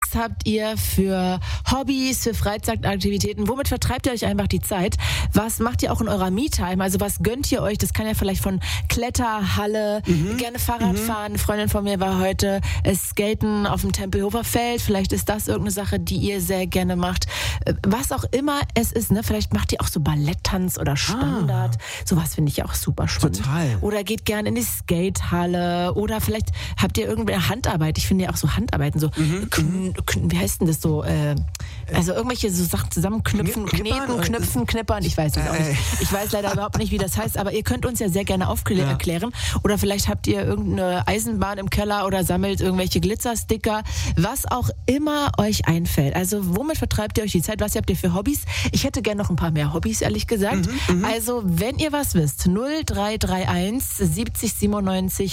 Was habt ihr für Hobbys, für Freizeitaktivitäten? Womit vertreibt ihr euch einfach die Zeit? Was macht ihr auch in eurer Me-Time? Also was gönnt ihr euch? Das kann ja vielleicht von Kletterhalle, gerne Fahrrad fahren. Eine Freundin von mir war heute skaten auf dem Tempelhofer Feld. Vielleicht ist das irgendeine Sache, die ihr sehr gerne macht. Was auch immer es ist, ne? Vielleicht macht ihr auch so Balletttanz oder Standard. Sowas finde ich auch super spannend. Total. Oder geht gerne in die Skatehalle. Oder vielleicht habt ihr irgendeine Handarbeit. Ich finde ja auch so Handarbeiten, so wie heißt denn das so? Also irgendwelche so Sachen zusammenknüpfen, kneten, knüpfen, knippern. Ich weiß das auch nicht. Ich weiß leider überhaupt nicht, wie das heißt, aber ihr könnt uns ja sehr gerne erklären. Oder vielleicht habt ihr irgendeine Eisenbahn im Keller oder sammelt irgendwelche Glitzersticker. Was auch immer euch einfällt. Also womit vertreibt ihr euch die Zeit? Was habt ihr für Hobbys? Ich hätte gerne noch ein paar mehr Hobbys, ehrlich gesagt. Also wenn ihr was wisst, 0331 70 97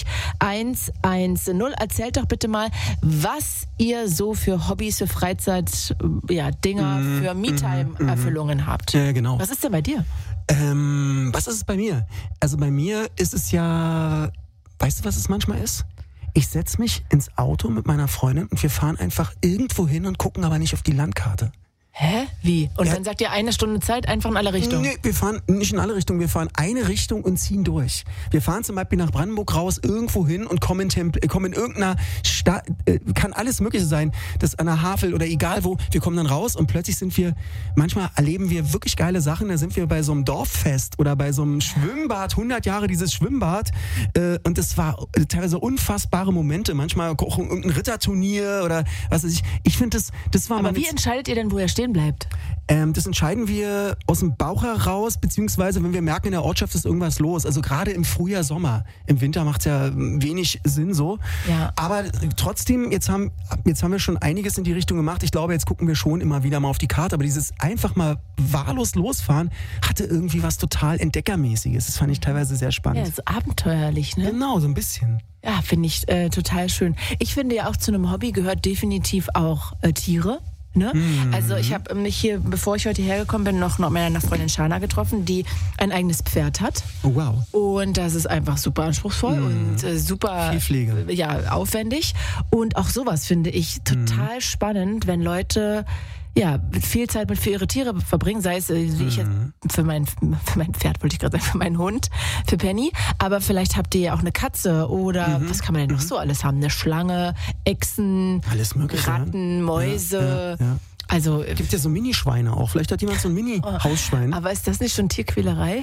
110. Erzählt doch bitte mal, was ihr so für Hobbys, für Freizeit, Dinger, für Me-Time-Erfüllungen habt. Ja, genau. Was ist denn bei dir? Was ist es bei mir? Also bei mir ist es ja, weißt du, was es manchmal ist? Ich setze mich ins Auto mit meiner Freundin und wir fahren einfach irgendwo hin und gucken aber nicht auf die Landkarte. Hä? Wie? Und dann sagt ihr 1 Stunde Zeit, einfach in alle Richtungen? Nee, wir fahren nicht in alle Richtungen, wir fahren eine Richtung und ziehen durch. Wir fahren zum Beispiel nach Brandenburg raus, irgendwo hin und kommen in irgendeiner Stadt, kann alles Mögliche sein, das an der Havel oder egal wo, wir kommen dann raus und plötzlich manchmal erleben wir wirklich geile Sachen, da sind wir bei so einem Dorffest oder bei so einem Schwimmbad, 100 Jahre dieses Schwimmbad und das war teilweise unfassbare Momente, manchmal auch irgendein Ritterturnier oder was weiß ich. Ich finde, das war mal... Aber wie entscheidet ihr denn, wo ihr stehen bleibt? Das entscheiden wir aus dem Bauch heraus, beziehungsweise wenn wir merken, in der Ortschaft ist irgendwas los. Also gerade im Frühjahr, Sommer. Im Winter macht es ja wenig Sinn so. Ja. Aber trotzdem, jetzt haben wir schon einiges in die Richtung gemacht. Ich glaube, jetzt gucken wir schon immer wieder mal auf die Karte. Aber dieses einfach mal wahllos losfahren hatte irgendwie was total Entdeckermäßiges. Das fand ich teilweise sehr spannend. Ja, so abenteuerlich, ne? Genau, so ein bisschen. Ja, finde ich total schön. Ich finde ja auch, zu einem Hobby gehört definitiv auch Tiere. Ne? Also ich habe mich hier, bevor ich heute hergekommen bin, noch mit meiner Freundin Shana getroffen, die ein eigenes Pferd hat. Oh, wow. Und das ist einfach super anspruchsvoll und super viel Pflege. Ja, aufwendig. Und auch sowas finde ich total spannend, wenn Leute viel Zeit für ihre Tiere verbringen, sei es, wie ich jetzt, für mein Pferd wollte ich gerade sagen, für meinen Hund, für Penny, aber vielleicht habt ihr ja auch eine Katze oder was kann man denn noch so alles haben? Eine Schlange, Echsen, alles mögliche, Ratten, Mäuse. Ja. Also gibt ja so Minischweine auch. Vielleicht hat jemand so ein Mini-Hausschwein. Aber ist das nicht schon Tierquälerei?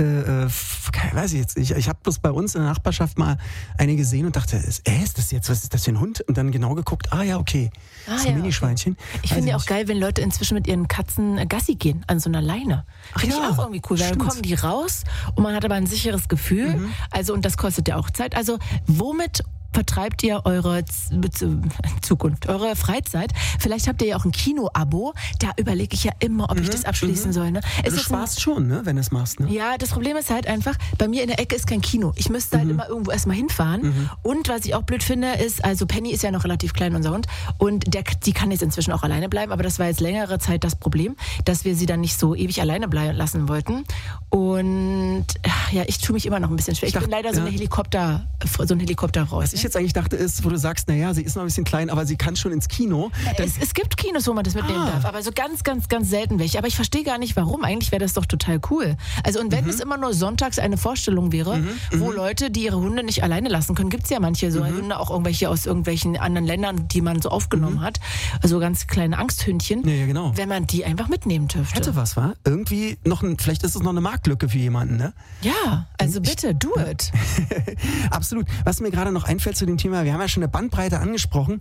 Weiß ich jetzt nicht. Ich habe bloß bei uns in der Nachbarschaft mal eine gesehen und dachte, ist das jetzt, was ist das für ein Hund? Und dann genau geguckt, okay, so ein Minischweinchen. Okay. Ich finde ja auch geil, wenn Leute inzwischen mit ihren Katzen Gassi gehen, an so einer Leine. Finde ich auch irgendwie cool, weil dann kommen die raus und man hat aber ein sicheres Gefühl. Also, und das kostet ja auch Zeit. Also, womit vertreibt ihr eure Zukunft, eure Freizeit? Vielleicht habt ihr ja auch ein Kino-Abo. Da überlege ich ja immer, ob ich das abschließen soll. Ne? Du sparst schon, ne, wenn du es machst. Ne? Ja, das Problem ist halt einfach, bei mir in der Ecke ist kein Kino. Ich müsste halt immer irgendwo erstmal hinfahren. Und was ich auch blöd finde, ist, also Penny ist ja noch relativ klein, unser Hund, und die kann jetzt inzwischen auch alleine bleiben, aber das war jetzt längere Zeit das Problem, dass wir sie dann nicht so ewig alleine bleiben lassen wollten. Und ich tue mich immer noch ein bisschen schwer. Ich bin leider so ein Helikopterfrau. Was ich jetzt eigentlich dachte ist, wo du sagst, sie ist noch ein bisschen klein, aber sie kann schon ins Kino. Es gibt Kinos, wo man das mitnehmen darf, aber so ganz, ganz, ganz selten welche. Aber ich verstehe gar nicht, warum. Eigentlich wäre das doch total cool. Also und wenn es immer nur sonntags eine Vorstellung wäre, wo Leute, die ihre Hunde nicht alleine lassen können, gibt es ja manche so Hunde, auch irgendwelche aus irgendwelchen anderen Ländern, die man so aufgenommen hat, also ganz kleine Angsthündchen, ja, genau. Wenn man die einfach mitnehmen dürfte. Hätte was, wa? Irgendwie vielleicht ist es noch eine Marktlücke für jemanden, ne? Ja, also bitte, do it. Absolut. Was mir gerade noch einfällt zu dem Thema, wir haben ja schon eine Bandbreite angesprochen,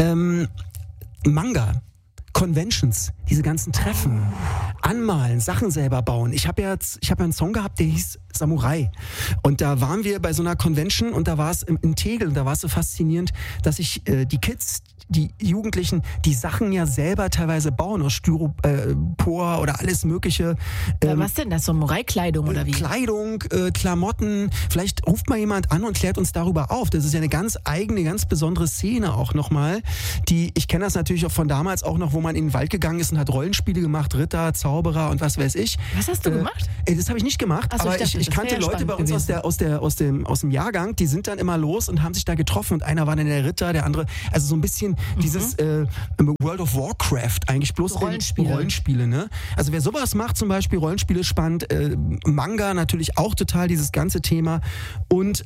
Manga, Conventions, diese ganzen Treffen, anmalen, Sachen selber bauen. Ich habe ja einen Song gehabt, der hieß Samurai. Und da waren wir bei so einer Convention und da war es in Tegel und da war es so faszinierend, dass ich die Kids, die Jugendlichen, die Sachen ja selber teilweise bauen aus Styropor oder alles Mögliche. Was denn das? Samurai-Kleidung oder wie? Kleidung, Klamotten. Vielleicht ruft mal jemand an und klärt uns darüber auf. Das ist ja eine ganz eigene, ganz besondere Szene auch nochmal. Ich kenne das natürlich auch von damals auch noch, wo man in den Wald gegangen ist und hat Rollenspiele gemacht, Ritter, Zauberer und was weiß ich. Was hast du gemacht? Das habe ich nicht gemacht, so, aber ich kannte Leute bei uns aus dem Jahrgang, die sind dann immer los und haben sich da getroffen und einer war dann der Ritter, der andere, also so ein bisschen dieses World of Warcraft, eigentlich bloß Rollenspiele, ne? Also wer sowas macht, zum Beispiel Rollenspiele spannend, Manga natürlich auch total, dieses ganze Thema und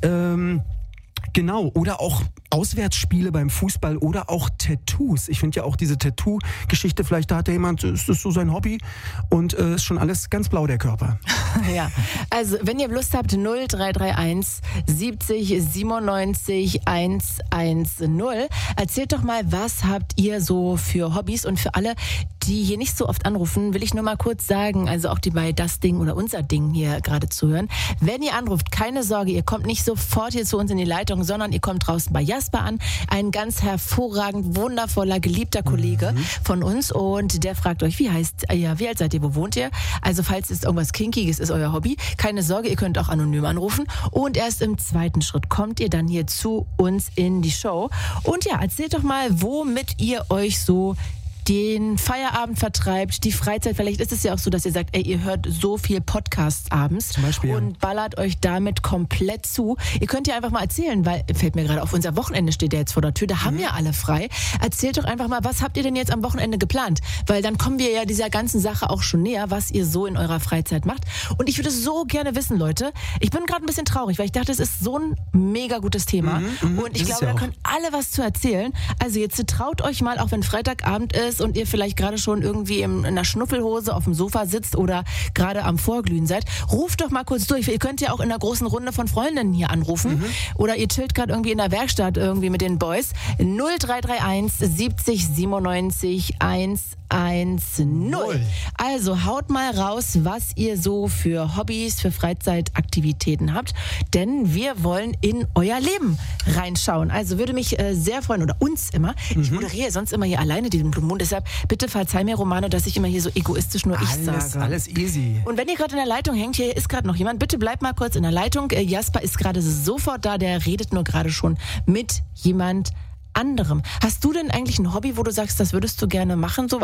genau, oder auch Auswärtsspiele beim Fußball oder auch Tattoos. Ich finde ja auch diese Tattoo-Geschichte, vielleicht da hat ja jemand, ist das so sein Hobby und ist schon alles ganz blau, der Körper. Ja, also wenn ihr Lust habt, 0331 70 97 110. Erzählt doch mal, was habt ihr so für Hobbys? Und für alle, die hier nicht so oft anrufen, will ich nur mal kurz sagen, also auch die bei Das Ding oder Unser Ding hier gerade zuhören, wenn ihr anruft, keine Sorge, ihr kommt nicht sofort hier zu uns in die Leitung, sondern ihr kommt draußen bei Jasper an, ein ganz hervorragend, wundervoller, geliebter Kollege von uns und der fragt euch, wie heißt ihr, wie alt seid ihr, wo wohnt ihr? Also falls es irgendwas Kinkiges ist, euer Hobby, keine Sorge, ihr könnt auch anonym anrufen und erst im zweiten Schritt kommt ihr dann hier zu uns in die Show und ja, erzählt doch mal, womit ihr euch so den Feierabend vertreibt, die Freizeit. Vielleicht ist es ja auch so, dass ihr sagt, ey, ihr hört so viel Podcasts abends zum Beispiel, und ballert euch damit komplett zu. Ihr könnt ja einfach mal erzählen, weil, fällt mir gerade auf, unser Wochenende steht ja jetzt vor der Tür, da haben ja alle frei. Erzählt doch einfach mal, was habt ihr denn jetzt am Wochenende geplant? Weil dann kommen wir ja dieser ganzen Sache auch schon näher, was ihr so in eurer Freizeit macht. Und ich würde so gerne wissen, Leute, ich bin gerade ein bisschen traurig, weil ich dachte, es ist so ein mega gutes Thema. Und ich glaube, da können alle was zu erzählen. Also jetzt traut euch mal, auch wenn Freitagabend ist und ihr vielleicht gerade schon irgendwie in einer Schnuffelhose auf dem Sofa sitzt oder gerade am Vorglühen seid, ruft doch mal kurz durch. Ihr könnt ja auch in einer großen Runde von Freundinnen hier anrufen oder ihr chillt gerade irgendwie in der Werkstatt irgendwie mit den Boys. 0331 70 97 110. Also haut mal raus, was ihr so für Hobbys, für Freizeitaktivitäten habt, denn wir wollen in euer Leben reinschauen. Also würde mich sehr freuen, oder uns immer. Ich moderiere sonst immer hier alleine den Blue Moon, deshalb bitte verzeih mir, Romano, dass ich immer hier so egoistisch nur ich sage. Alles easy. Und wenn ihr gerade in der Leitung hängt, hier ist gerade noch jemand, bitte bleibt mal kurz in der Leitung. Jasper ist gerade sofort da, der redet nur gerade schon mit jemand anderem. Hast du denn eigentlich ein Hobby, wo du sagst, das würdest du gerne machen? So,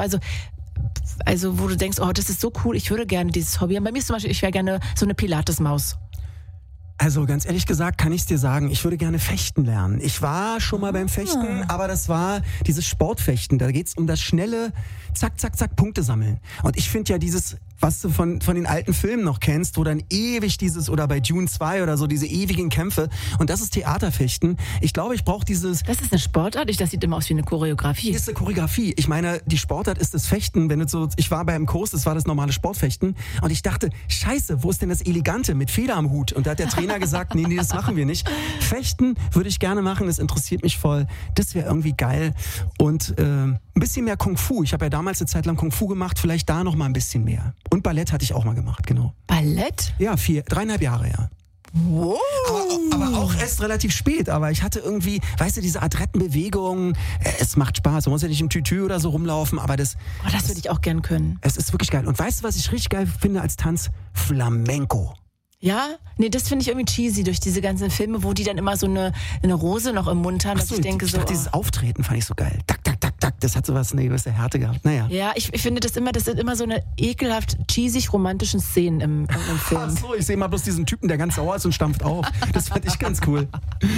also wo du denkst, oh, das ist so cool, ich würde gerne dieses Hobby haben. Bei mir ist zum Beispiel, ich wäre gerne so eine Pilates-Maus. Also ganz ehrlich gesagt kann ich es dir sagen, ich würde gerne fechten lernen. Ich war schon mal beim Fechten, aber das war dieses Sportfechten. Da geht's um das schnelle zack, zack, zack, Punkte sammeln. Und ich finde ja dieses, was du von den alten Filmen noch kennst, wo dann ewig dieses, oder bei Dune 2 oder so, diese ewigen Kämpfe. Und das ist Theaterfechten. Ich glaube, ich brauche dieses... Das ist eine Sportart? Das sieht immer aus wie eine Choreografie. Das ist eine Choreografie. Ich meine, die Sportart ist das Fechten. Wenn du so, ich war beim Kurs, das war das normale Sportfechten. Und ich dachte, scheiße, wo ist denn das Elegante mit Feder am Hut? Und da hat der Trainer gesagt, nee, das machen wir nicht. Fechten würde ich gerne machen, das interessiert mich voll. Das wäre irgendwie geil. Und ein bisschen mehr Kung Fu. Ich habe ja damals eine Zeit lang Kung Fu gemacht, vielleicht da noch mal ein bisschen mehr. Und Ballett hatte ich auch mal gemacht, genau. Ballett? Ja, 3,5 Jahre, ja. Wow. Aber auch erst relativ spät. Aber ich hatte irgendwie, weißt du, diese Adrettenbewegung, es macht Spaß. Man muss ja nicht im Tütü oder so rumlaufen, aber das würde ich auch gern können. Es ist wirklich geil. Und weißt du, was ich richtig geil finde als Tanz? Flamenco. Ja? Nee, das finde ich irgendwie cheesy durch diese ganzen Filme, wo die dann immer so eine Rose noch im Mund haben. Ach so, ich denke so, dieses Auftreten fand ich so geil. Tak, tak, tak, tak. Das hat sowas, eine gewisse Härte gehabt. Naja. Ja, ich finde das sind immer so eine ekelhaft cheesig romantischen Szenen im Film. Ach so, ich sehe mal bloß diesen Typen, der ganz sauer ist und stampft auf. Das fand ich ganz cool.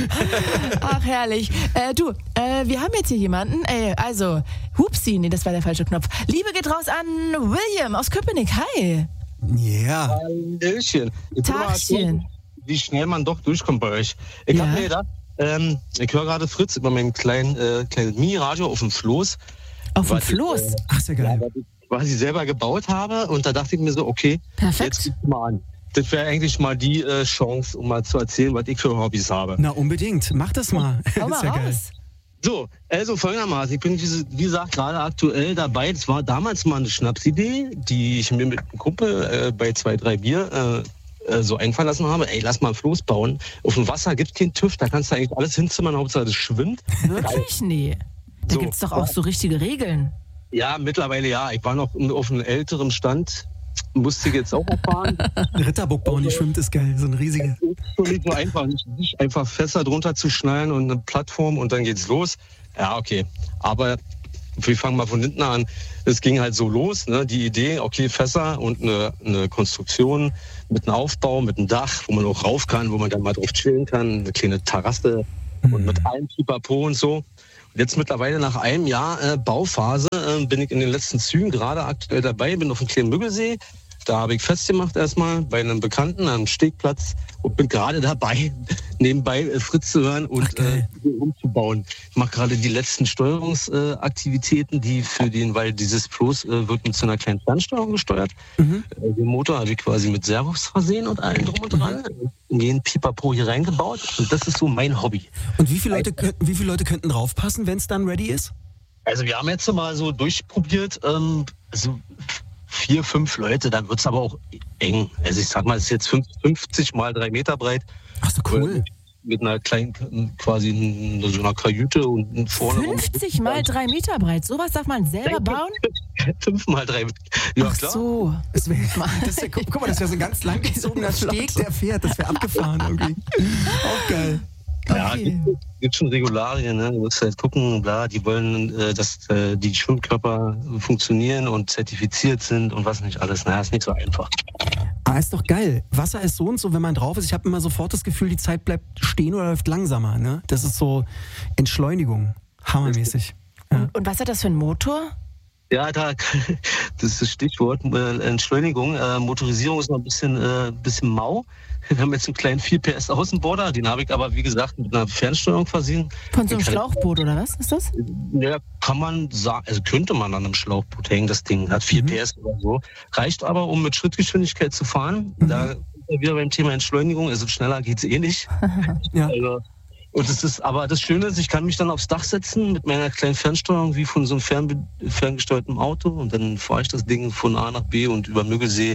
Ach, herrlich. Wir haben jetzt hier jemanden, also, Hupsi, nee, das war der falsche Knopf. Liebe geht raus an William aus Köpenick. Hi. Ja. Hallöchen. Tagchen. Wie schnell man doch durchkommt bei euch. Ich habe mir gedacht, ich höre gerade Fritz über mein kleines Mini-Radio auf dem Floß. Auf dem Floß? Ach, sehr geil. Ja, was ich selber gebaut habe. Und da dachte ich mir so, okay, perfekt. Jetzt guck mal an. Das wäre eigentlich mal die Chance, um mal zu erzählen, was ich für Hobbys habe. Na, unbedingt. Mach das mal. Hau mal ja raus. Geil. So, also folgendermaßen, ich bin, wie gesagt, gerade aktuell dabei. Das war damals mal eine Schnapsidee, die ich mir mit einem Kumpel bei 2, 3 Bier so einfallen lassen habe. Ey, lass mal ein Floß bauen. Auf dem Wasser gibt es keinen TÜV, da kannst du eigentlich alles hinzimmern, Hauptsache das schwimmt. Wirklich? Nee. Da So. gibt es doch auch so richtige Regeln. Ja, mittlerweile ja. Ich war noch auf einem älteren Stand, musste ich jetzt auch erfahren. Ritterburg bauen, die schwimmt, ist geil. So ein riesiger. Das ist schon nicht so einfach. Nicht einfach Fässer drunter zu schnallen und eine Plattform und dann geht's los. Ja, okay. Aber wir fangen mal von hinten an. Es ging halt so los, ne? Die Idee, okay, Fässer und eine Konstruktion mit einem Aufbau, mit einem Dach, wo man auch rauf kann, wo man dann mal drauf chillen kann, eine kleine Terrasse und mit allem Pipapo und so. Jetzt mittlerweile nach einem Jahr Bauphase bin ich in den letzten Zügen gerade aktuell dabei, bin auf dem kleinen Müggelsee. Da habe ich festgemacht erstmal bei einem Bekannten am Stegplatz und bin gerade dabei, nebenbei Fritz zu hören und umzubauen. Ich mache gerade die letzten Steuerungsaktivitäten, weil dieses Floß wird mit so einer kleinen Fernsteuerung gesteuert. Den Motor habe ich quasi mit Servos versehen und allem drum und dran. In jeden Pipapo hier reingebaut und das ist so mein Hobby. Und wie viele Leute könnten draufpassen, wenn es dann ready ist? Also wir haben jetzt mal so durchprobiert, 4, 5 Leute, dann wird es aber auch eng. Also ich sag mal, es ist jetzt 50 mal 3 Meter breit. Ach so, cool. Mit einer kleinen, quasi so einer Kajüte und vorne. 50 mal 3 Meter breit, sowas darf man selber bauen? 5 mal 3 Meter. Ja, ach klar. So. Guck mal, das wäre so ein ganz langgezogener Steg, der fährt. Das wäre abgefahren irgendwie. Auch geil. Ja, gibt schon Regularien, ne? Du musst halt gucken, bla, die wollen, dass die Schwimmkörper funktionieren und zertifiziert sind und was nicht alles. Naja, ist nicht so einfach. Aber ist doch geil. Wasser ist so und so, wenn man drauf ist. Ich habe immer sofort das Gefühl, die Zeit bleibt stehen oder läuft langsamer. Ne? Das ist so Entschleunigung. Hammermäßig. Ja. Und was hat das für einen Motor? Ja, das ist das Stichwort Entschleunigung. Motorisierung ist noch ein bisschen mau. Wir haben jetzt einen kleinen 4 PS Außenborder, den habe ich aber, wie gesagt, mit einer Fernsteuerung versehen. Von so einem Schlauchboot oder was ist das? Ja, kann man sagen, also könnte man an einem Schlauchboot hängen, das Ding hat 4 PS oder so. Reicht aber, um mit Schrittgeschwindigkeit zu fahren. Da sind wir wieder beim Thema Entschleunigung, also schneller geht's eh nicht. Ja. Also, und aber das Schöne ist, ich kann mich dann aufs Dach setzen mit meiner kleinen Fernsteuerung wie von so einem ferngesteuerten Auto und dann fahre ich das Ding von A nach B und über Müggelsee.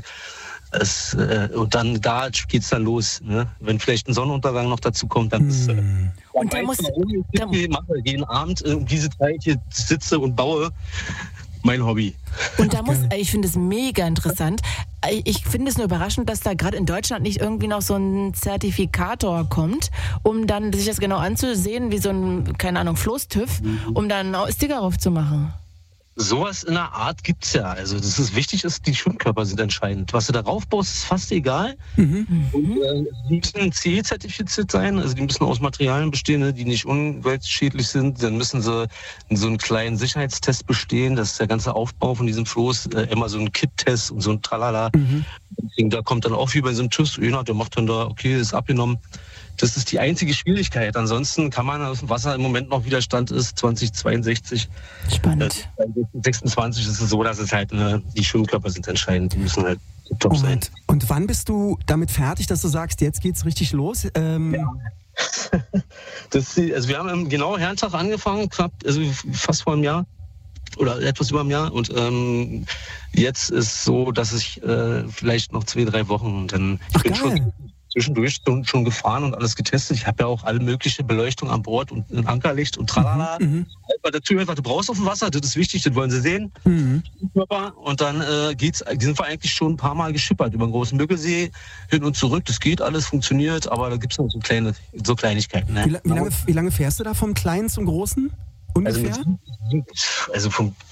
Und dann da geht's dann los. Ne? Wenn vielleicht ein Sonnenuntergang noch dazu kommt, dann ist und da muss jeden Abend diese Zeit hier sitze und baue. Mein Hobby. Und da ich finde es mega interessant. Ich finde es nur überraschend, dass da gerade in Deutschland nicht irgendwie noch so ein Zertifikator kommt, um dann sich das genau anzusehen, wie so ein, keine Ahnung, Floß-TÜV, um dann Sticker drauf zu machen. Sowas in der Art gibt's ja. Also das ist wichtig, die Schwimmkörper sind entscheidend. Was du darauf baust, ist fast egal. Und die müssen CE-zertifiziert sein. Also die müssen aus Materialien bestehen, die nicht umweltschädlich sind. Dann müssen sie so einen kleinen Sicherheitstest bestehen. Das ist der ganze Aufbau von diesem Floß. Immer so ein Kit-Test und so ein Tralala. Da kommt dann auch wie bei so einem TÜV, der macht dann da, okay, ist abgenommen. Das ist die einzige Schwierigkeit. Ansonsten kann man aus dem Wasser im Moment noch Widerstand ist 2062. Spannend. 26 ist es so, dass es halt die Schwimmkörper sind entscheidend. Die müssen halt top sein. Und wann bist du damit fertig, dass du sagst, jetzt geht's richtig los? Ja. Also wir haben am genauen Herrentag angefangen, fast vor einem Jahr oder etwas über einem Jahr. Und jetzt ist so, dass ich vielleicht noch 2-3 Wochen und dann bin schon zwischendurch schon gefahren und alles getestet. Ich habe ja auch alle mögliche Beleuchtung an Bord und ein Ankerlicht und tralala. Bei der Tür, was du brauchst auf dem Wasser, das ist wichtig, das wollen sie sehen. Und dann die sind wir eigentlich schon ein paar Mal geschippert über den großen Müggelsee, hin und zurück. Das geht alles, funktioniert, aber da gibt es noch so Kleinigkeiten. Ne? Wie lange fährst du da vom Kleinen zum Großen? Ungefähr? Also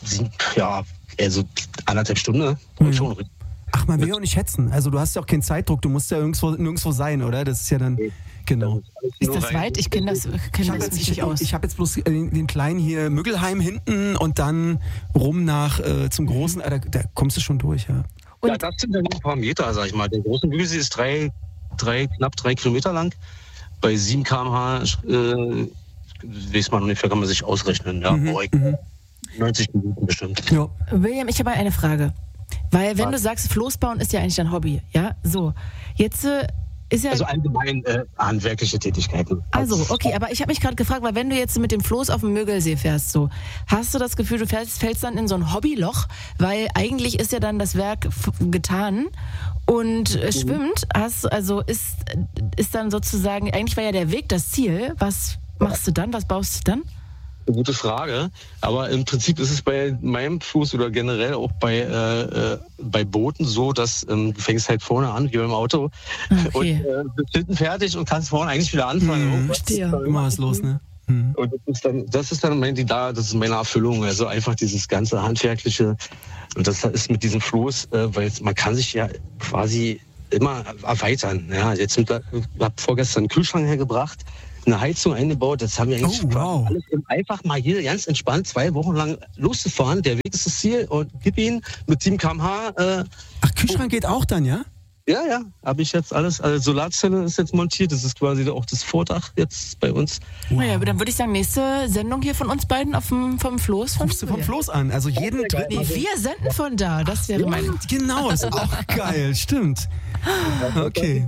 1,5 Stunden. Schon. Ach, man will ja auch nicht hetzen. Also du hast ja auch keinen Zeitdruck, du musst ja nirgendwo sein, oder? Das ist ja dann, genau. Ist das weit? Ich kenne das nicht aus. Ich habe jetzt bloß den kleinen hier Müggelheim hinten und dann rum nach zum Großen, da kommst du schon durch, ja. Und das sind dann ein paar Meter, sag ich mal. Der große Müggelsee ist knapp 3 Kilometer lang. Bei 7 km/h, weiß man ungefähr, kann man sich ausrechnen. Ja, 90 Minuten bestimmt. Ja. William, ich habe eine Frage. Weil wenn du sagst, Floßbauen ist ja eigentlich dein Hobby, ja, so. Jetzt ist ja... Also allgemein handwerkliche Tätigkeiten. Also, okay, aber ich habe mich gerade gefragt, weil wenn du jetzt mit dem Floß auf dem Müggelsee fährst, so, hast du das Gefühl, du fällst dann in so ein Hobbyloch, weil eigentlich ist ja dann das Werk getan und schwimmt, ist dann sozusagen, eigentlich war ja der Weg das Ziel, was machst du dann, was baust du dann? Eine gute Frage, aber im Prinzip ist es bei meinem Fuß oder generell auch bei Booten so, dass du fängst halt vorne an, wie beim Auto, und bist hinten fertig und kannst vorne eigentlich wieder anfangen. Immer was los, ne? Und das ist dann meine Erfüllung, also einfach dieses ganze handwerkliche, und das ist mit diesem Floß, weil man kann sich ja quasi immer erweitern. Ja, ich habe vorgestern einen Kühlschrank hergebracht eine Heizung eingebaut. Das haben wir eigentlich alles einfach mal hier ganz entspannt 2 Wochen lang losgefahren. Der Weg ist das Ziel und gib ihn mit 7 km/h. Ach, Kühlschrank geht auch dann, ja? Ja, habe ich jetzt alles. Also Solarzelle ist jetzt montiert. Das ist quasi auch das Vordach jetzt bei uns. Wow. Naja, aber dann würde ich sagen, nächste Sendung hier von uns beiden vom Floß. Rufst du vom Floß an? Also jeden dritten. Nee, wir senden von da. Das wäre mein... Genau, ist auch geil. Stimmt. Okay.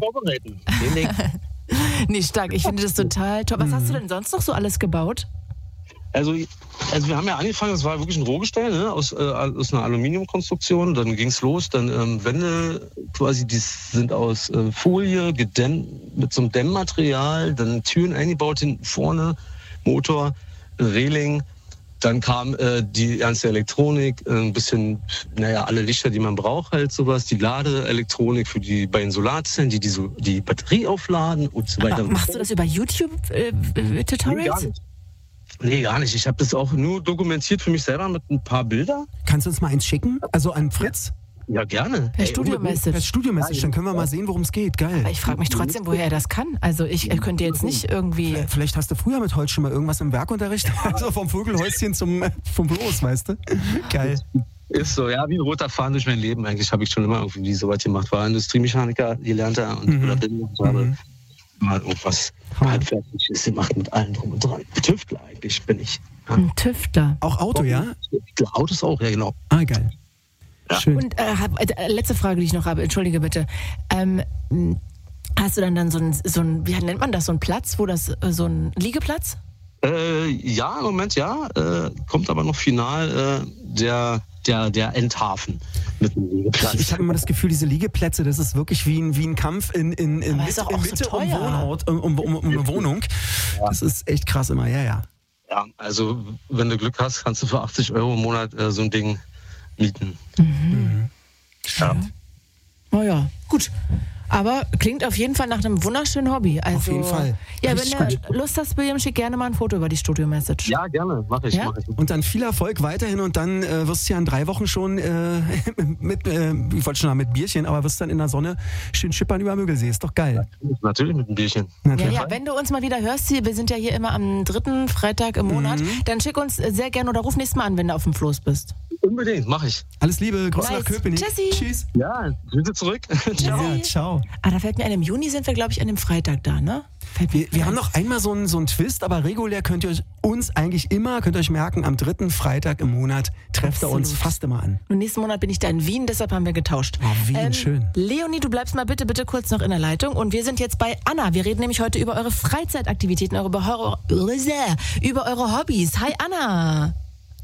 Nee, stark. Ich finde das total toll. Was hast du denn sonst noch so alles gebaut? Also wir haben ja angefangen, das war wirklich ein Rohgestell, ne, aus einer Aluminiumkonstruktion. Dann ging's los, dann Wände quasi, die sind aus Folie gedämmt mit so einem Dämmmaterial, dann Türen eingebaut hinten vorne, Motor, Reling. Dann kam die ganze Elektronik, ein bisschen, alle Lichter, die man braucht, halt sowas, die Ladeelektronik für die beiden Solarzellen, die Batterie aufladen und so weiter. Aber machst du das über YouTube-Tutorials? Nee, gar nicht. Ich habe das auch nur dokumentiert für mich selber mit ein paar Bildern. Kannst du uns mal eins schicken? Also an Fritz? Ja, gerne. Per Studio-Message. Per Studio-Message, dann können wir mal sehen, worum es geht. Geil. Aber ich frage mich trotzdem, woher er das kann. Also ich könnte jetzt nicht irgendwie... Vielleicht hast du früher mit Holz schon mal irgendwas im Werkunterricht. Also vom Vogelhäuschen vom Floß, weißt du? Geil. Ist so, ja, wie ein roter Faden durch mein Leben. Eigentlich habe ich schon immer irgendwie so was gemacht. War Industriemechaniker, gelernter und oder bin habe mal irgendwas Handwerkliches gemacht mit allem drum und dran. Tüftler eigentlich bin ich. Ja. Ein Tüftler. Auch Auto, ja? Autos auch, ja genau. Ah, geil. Ja. Schön. Und letzte Frage, die ich noch habe, entschuldige bitte. Hast du dann so ein, wie nennt man das, so ein Platz, wo das, so ein Liegeplatz? Ja, im Moment ja. Kommt aber noch final der Endhafen mit dem Liegeplatz. Ich habe immer das Gefühl, diese Liegeplätze, das ist wirklich wie ein Kampf in Mitte so um Wohnort, um eine Wohnung. Ja. Das ist echt krass immer, ja. Ja, also wenn du Glück hast, kannst du für 80 € im Monat so ein Ding mieten. Ja. Oh ja, gut. Aber klingt auf jeden Fall nach einem wunderschönen Hobby. Also, auf jeden Fall. Ja, wenn du Lust hast, William, schick gerne mal ein Foto über die Studio-Message. Ja, gerne. Mach ich. Und dann viel Erfolg weiterhin und dann wirst du ja in 3 Wochen schon mit Bierchen, aber wirst dann in der Sonne schön schippern über Mögelsee. Ist doch geil. Natürlich mit einem Bierchen. Ja, wenn du uns mal wieder hörst, wir sind ja hier immer am 3. Freitag im Monat, dann schick uns sehr gerne oder ruf nächstes Mal an, wenn du auf dem Floß bist. Unbedingt, mach ich. Alles Liebe, Grüße nach Köpenick. Tschüssi. Ja, Grüße zurück. Ja, ciao. Da fällt mir ein, im Juni sind wir, glaube ich, an dem Freitag da, ne? Wir haben noch einmal so einen Twist, aber regulär könnt ihr euch merken, am 3. Freitag im Monat trefft ihr uns fast immer an. Und nächsten Monat bin ich da in Wien, deshalb haben wir getauscht. Oh, Wien, schön. Leonie, du bleibst mal bitte kurz noch in der Leitung und wir sind jetzt bei Anna. Wir reden nämlich heute über eure Freizeitaktivitäten, über eure Hobbys. Hi, Anna.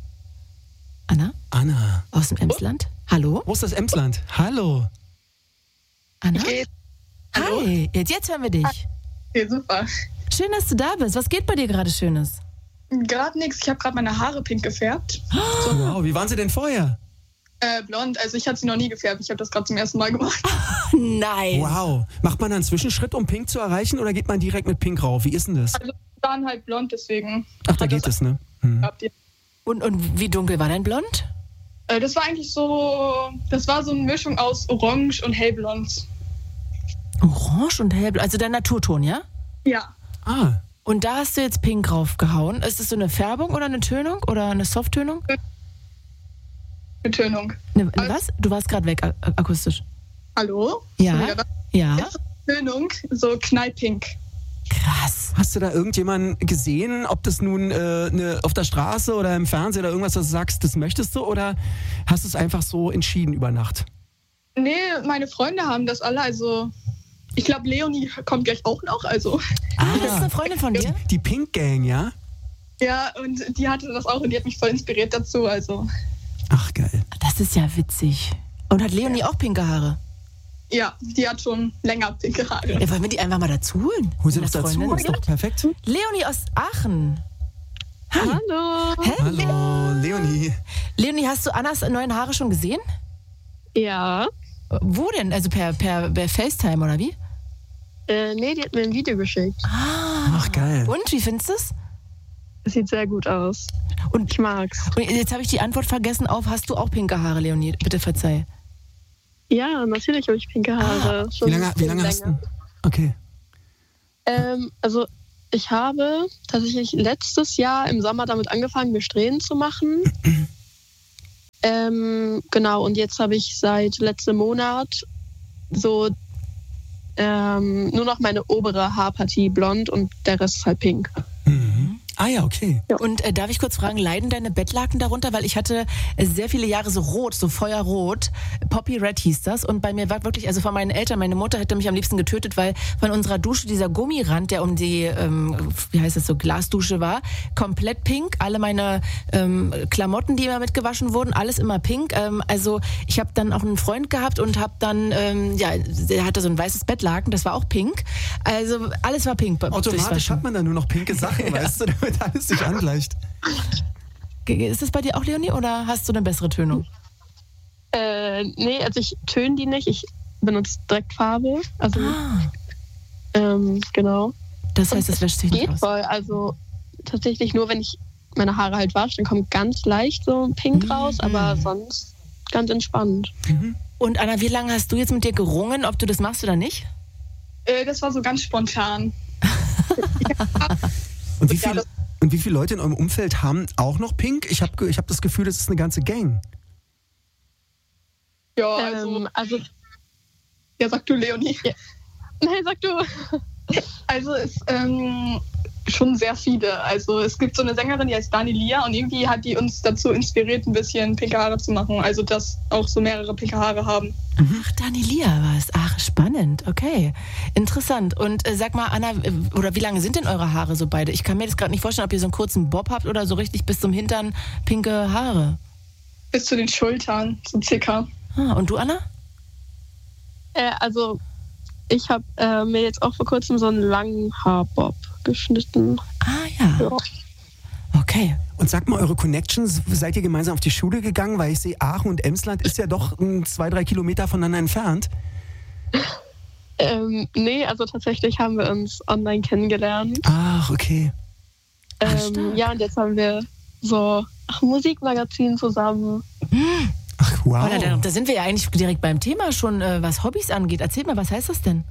Anna? Aus dem Emsland? Hallo? Wo ist das Emsland? Hallo. Anna? Hi, jetzt hören wir dich. Okay, super. Schön, dass du da bist. Was geht bei dir gerade Schönes? Gerade nichts. Ich habe gerade meine Haare pink gefärbt. So. Wow, wie waren sie denn vorher? Blond. Also ich habe sie noch nie gefärbt. Ich habe das gerade zum ersten Mal gemacht. Nice. Wow. Macht man einen Zwischenschritt, um pink zu erreichen oder geht man direkt mit pink rauf? Wie ist denn das? Also waren halt blond, deswegen. Ach, da geht es, ne? Und wie dunkel war dein Blond? Das war eigentlich so, das war so eine Mischung aus Orange und Hellblond. Orange und Hellblond, also der Naturton, ja? Ja. Ah. Und da hast du jetzt pink draufgehauen. Ist es so eine Färbung oder eine Tönung oder eine Softtönung? Eine Tönung. Was? Du warst gerade weg akustisch. Hallo? Ja. Ja. Tönung, so knallpink. Krass. Hast du da irgendjemanden gesehen, ob das nun auf der Straße oder im Fernsehen oder irgendwas, was du sagst, das möchtest du, oder hast du es einfach so entschieden über Nacht? Nee, meine Freunde haben das alle, also ich glaube, Leonie kommt gleich auch noch, also. Das ist eine Freundin von dir? Die Pink Gang, ja? Ja, und die hatte das auch und die hat mich voll inspiriert dazu, also. Ach, geil. Das ist ja witzig. Und hat Leonie auch pinke Haare? Ja, die hat schon länger pinke Haare. Ja, wollen wir die einfach mal dazu holen? Hol sie doch dazu, ist doch perfekt. Leonie aus Aachen. Hi. Hallo. Hey. Hallo, Leonie. Leonie, hast du Annas neuen Haare schon gesehen? Ja. Wo denn? Also per FaceTime oder wie? Nee, die hat mir ein Video geschickt. Ach, geil. Und, wie findest du es? Es sieht sehr gut aus. Und ich mag's. Und jetzt habe ich die Antwort vergessen auf, hast du auch pinke Haare, Leonie? Bitte verzeih. Ja, natürlich habe ich pinke Haare. Wie lange hast du? Okay. Also ich habe tatsächlich letztes Jahr im Sommer damit angefangen, mir Strähnen zu machen. Genau, und jetzt habe ich seit letztem Monat so nur noch meine obere Haarpartie blond und der Rest ist halt pink. Ah ja, okay. Ja. Und darf ich kurz fragen, leiden deine Bettlaken darunter? Weil ich hatte sehr viele Jahre so rot, so feuerrot. Poppy Red hieß das. Und bei mir war wirklich, also von meinen Eltern, meine Mutter hätte mich am liebsten getötet, weil von unserer Dusche dieser Gummirand, der um die, wie heißt das so, Glasdusche war, komplett pink. Alle meine Klamotten, die immer mitgewaschen wurden, alles immer pink. Also ich habe dann auch einen Freund gehabt und habe dann, der hatte so ein weißes Bettlaken, das war auch pink. Also alles war pink. Automatisch hat man dann nur noch pinke Sachen, weißt du, damit alles sich angleicht. Ist das bei dir auch, Leonie, oder hast du eine bessere Tönung? Nee, also ich töne die nicht, ich benutze direkt Farbe. Also, genau. Das heißt, das wäscht sich nicht Geht aus. voll, also tatsächlich nur, wenn ich meine Haare halt wasche, dann kommt ganz leicht so ein Pink raus, aber sonst ganz entspannt. Und Anna, wie lange hast du jetzt mit dir gerungen, ob du das machst oder nicht? Das war so ganz spontan. Und wie viele Leute in eurem Umfeld haben auch noch pink? Ich hab das Gefühl, das ist eine ganze Gang. Ja, also ja, sag du, Leonie. Ja. Nein, sag du. Also es schon sehr viele. Also es gibt so eine Sängerin, die heißt Dani Lia und irgendwie hat die uns dazu inspiriert, ein bisschen pinke Haare zu machen. Also dass auch so mehrere pinke Haare haben. Ach, Dani Lia war es. Ach, spannend. Okay, interessant. Und sag mal, Anna, oder wie lange sind denn eure Haare so beide? Ich kann mir das gerade nicht vorstellen, ob ihr so einen kurzen Bob habt oder so richtig bis zum Hintern pinke Haare. Bis zu den Schultern, so circa. Ah, und du, Anna? Also ich habe mir jetzt auch vor kurzem so einen langen Haarbob geschnitten. Ah ja. Okay. Und sag mal, eure Connections, seid ihr gemeinsam auf die Schule gegangen? Weil ich sehe, Aachen und Emsland ist ja doch 2-3 Kilometer voneinander entfernt. Nee, also tatsächlich haben wir uns online kennengelernt. Ach, okay. Ja, und jetzt haben wir so ein Musikmagazin zusammen. Ach, wow. Oh, da sind wir ja eigentlich direkt beim Thema schon, was Hobbys angeht. Erzähl mal, was heißt das denn?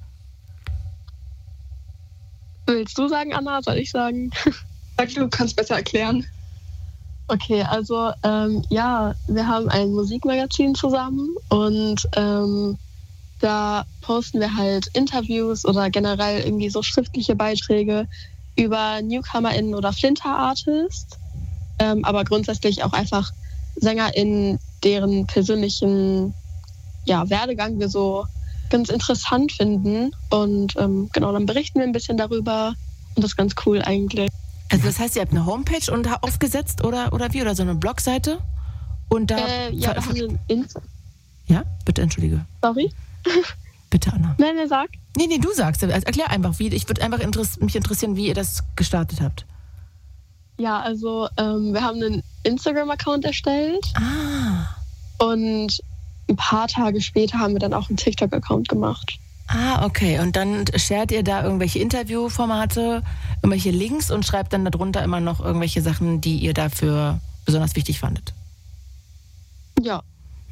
Willst du sagen, Anna? Soll ich sagen? Sag du, kannst besser erklären. Okay, also ja, wir haben ein Musikmagazin zusammen und da posten wir halt Interviews oder generell irgendwie so schriftliche Beiträge über NewcomerInnen oder Flinter-Artists, aber grundsätzlich auch einfach SängerInnen, deren persönlichen Werdegang wir so ganz interessant finden und genau, dann berichten wir ein bisschen darüber und das ist ganz cool eigentlich. Also das heißt, ihr habt eine Homepage aufgesetzt oder wie? Oder so eine Blogseite? Und da ja, wir haben ja, bitte, entschuldige. Sorry? Bitte, Anna. Nein, sag. Nee, du sagst. Also erklär einfach, wie. Ich würde einfach mich interessieren, wie ihr das gestartet habt. Ja, also wir haben einen Instagram-Account erstellt. Ah. Und ein paar Tage später haben wir dann auch einen TikTok-Account gemacht. Ah, okay. Und dann shared ihr da irgendwelche Interviewformate, irgendwelche Links und schreibt dann darunter immer noch irgendwelche Sachen, die ihr dafür besonders wichtig fandet. Ja.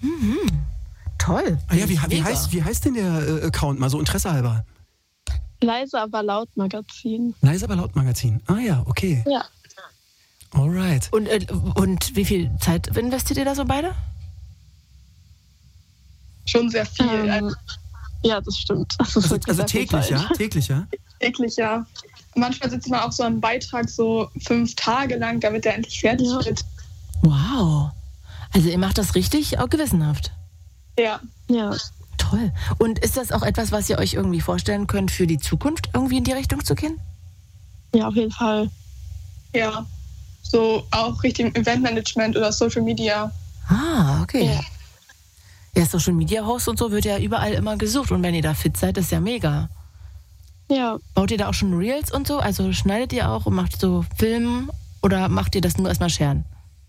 Toll. Ah ja, wie heißt denn der Account mal so Interesse halber? Leise aber laut Magazin. Leise aber laut Magazin. Ah ja, okay. Ja. Alright. Und wie viel Zeit investiert ihr da so beide? Schon sehr viel. Ja, das stimmt. Das ist Also täglich, ja? Täglich, ja? Täglich, ja. Manchmal sitzt man auch so am Beitrag so 5 Tage lang, damit der endlich fertig wird. Wow. Also ihr macht das richtig auch gewissenhaft. Ja. Ja. Toll. Und ist das auch etwas, was ihr euch irgendwie vorstellen könnt, für die Zukunft irgendwie in die Richtung zu gehen? Ja, auf jeden Fall. Ja. So auch Richtung Eventmanagement oder Social Media. Ah, okay. Ja. Ja, Social Media Host und so wird ja überall immer gesucht. Und wenn ihr da fit seid, ist ja mega. Ja. Baut ihr da auch schon Reels und so? Also schneidet ihr auch und macht so Filme oder macht ihr das nur erstmal scheren?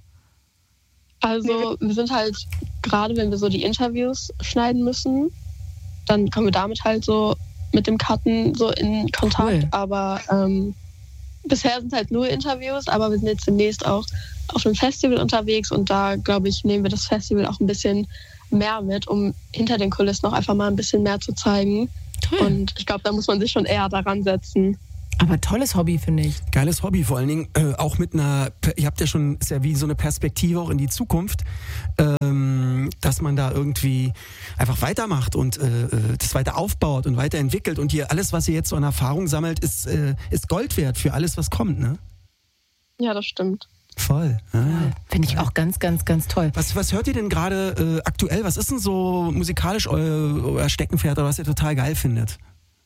Also wir sind halt, gerade wenn wir so die Interviews schneiden müssen, dann kommen wir damit halt so mit dem Cutten so in Kontakt. Cool. Aber bisher sind halt nur Interviews, aber wir sind jetzt demnächst auch auf einem Festival unterwegs und da, glaube ich, nehmen wir das Festival auch ein bisschen mehr mit, um hinter den Kulissen noch einfach mal ein bisschen mehr zu zeigen. Toll. Und ich glaube, da muss man sich schon eher daran setzen. Aber tolles Hobby, finde ich. Geiles Hobby, vor allen Dingen auch mit ihr habt ja schon, ist ja wie so eine Perspektive auch in die Zukunft, dass man da irgendwie einfach weitermacht und das weiter aufbaut und weiterentwickelt und alles, was ihr jetzt so an Erfahrung sammelt, ist Gold wert für alles, was kommt, ne? Ja, das stimmt. Voll. Ah, Finde ich auch ganz, ganz, ganz toll. Was hört ihr denn gerade aktuell? Was ist denn so musikalisch euer Steckenpferd oder was ihr total geil findet?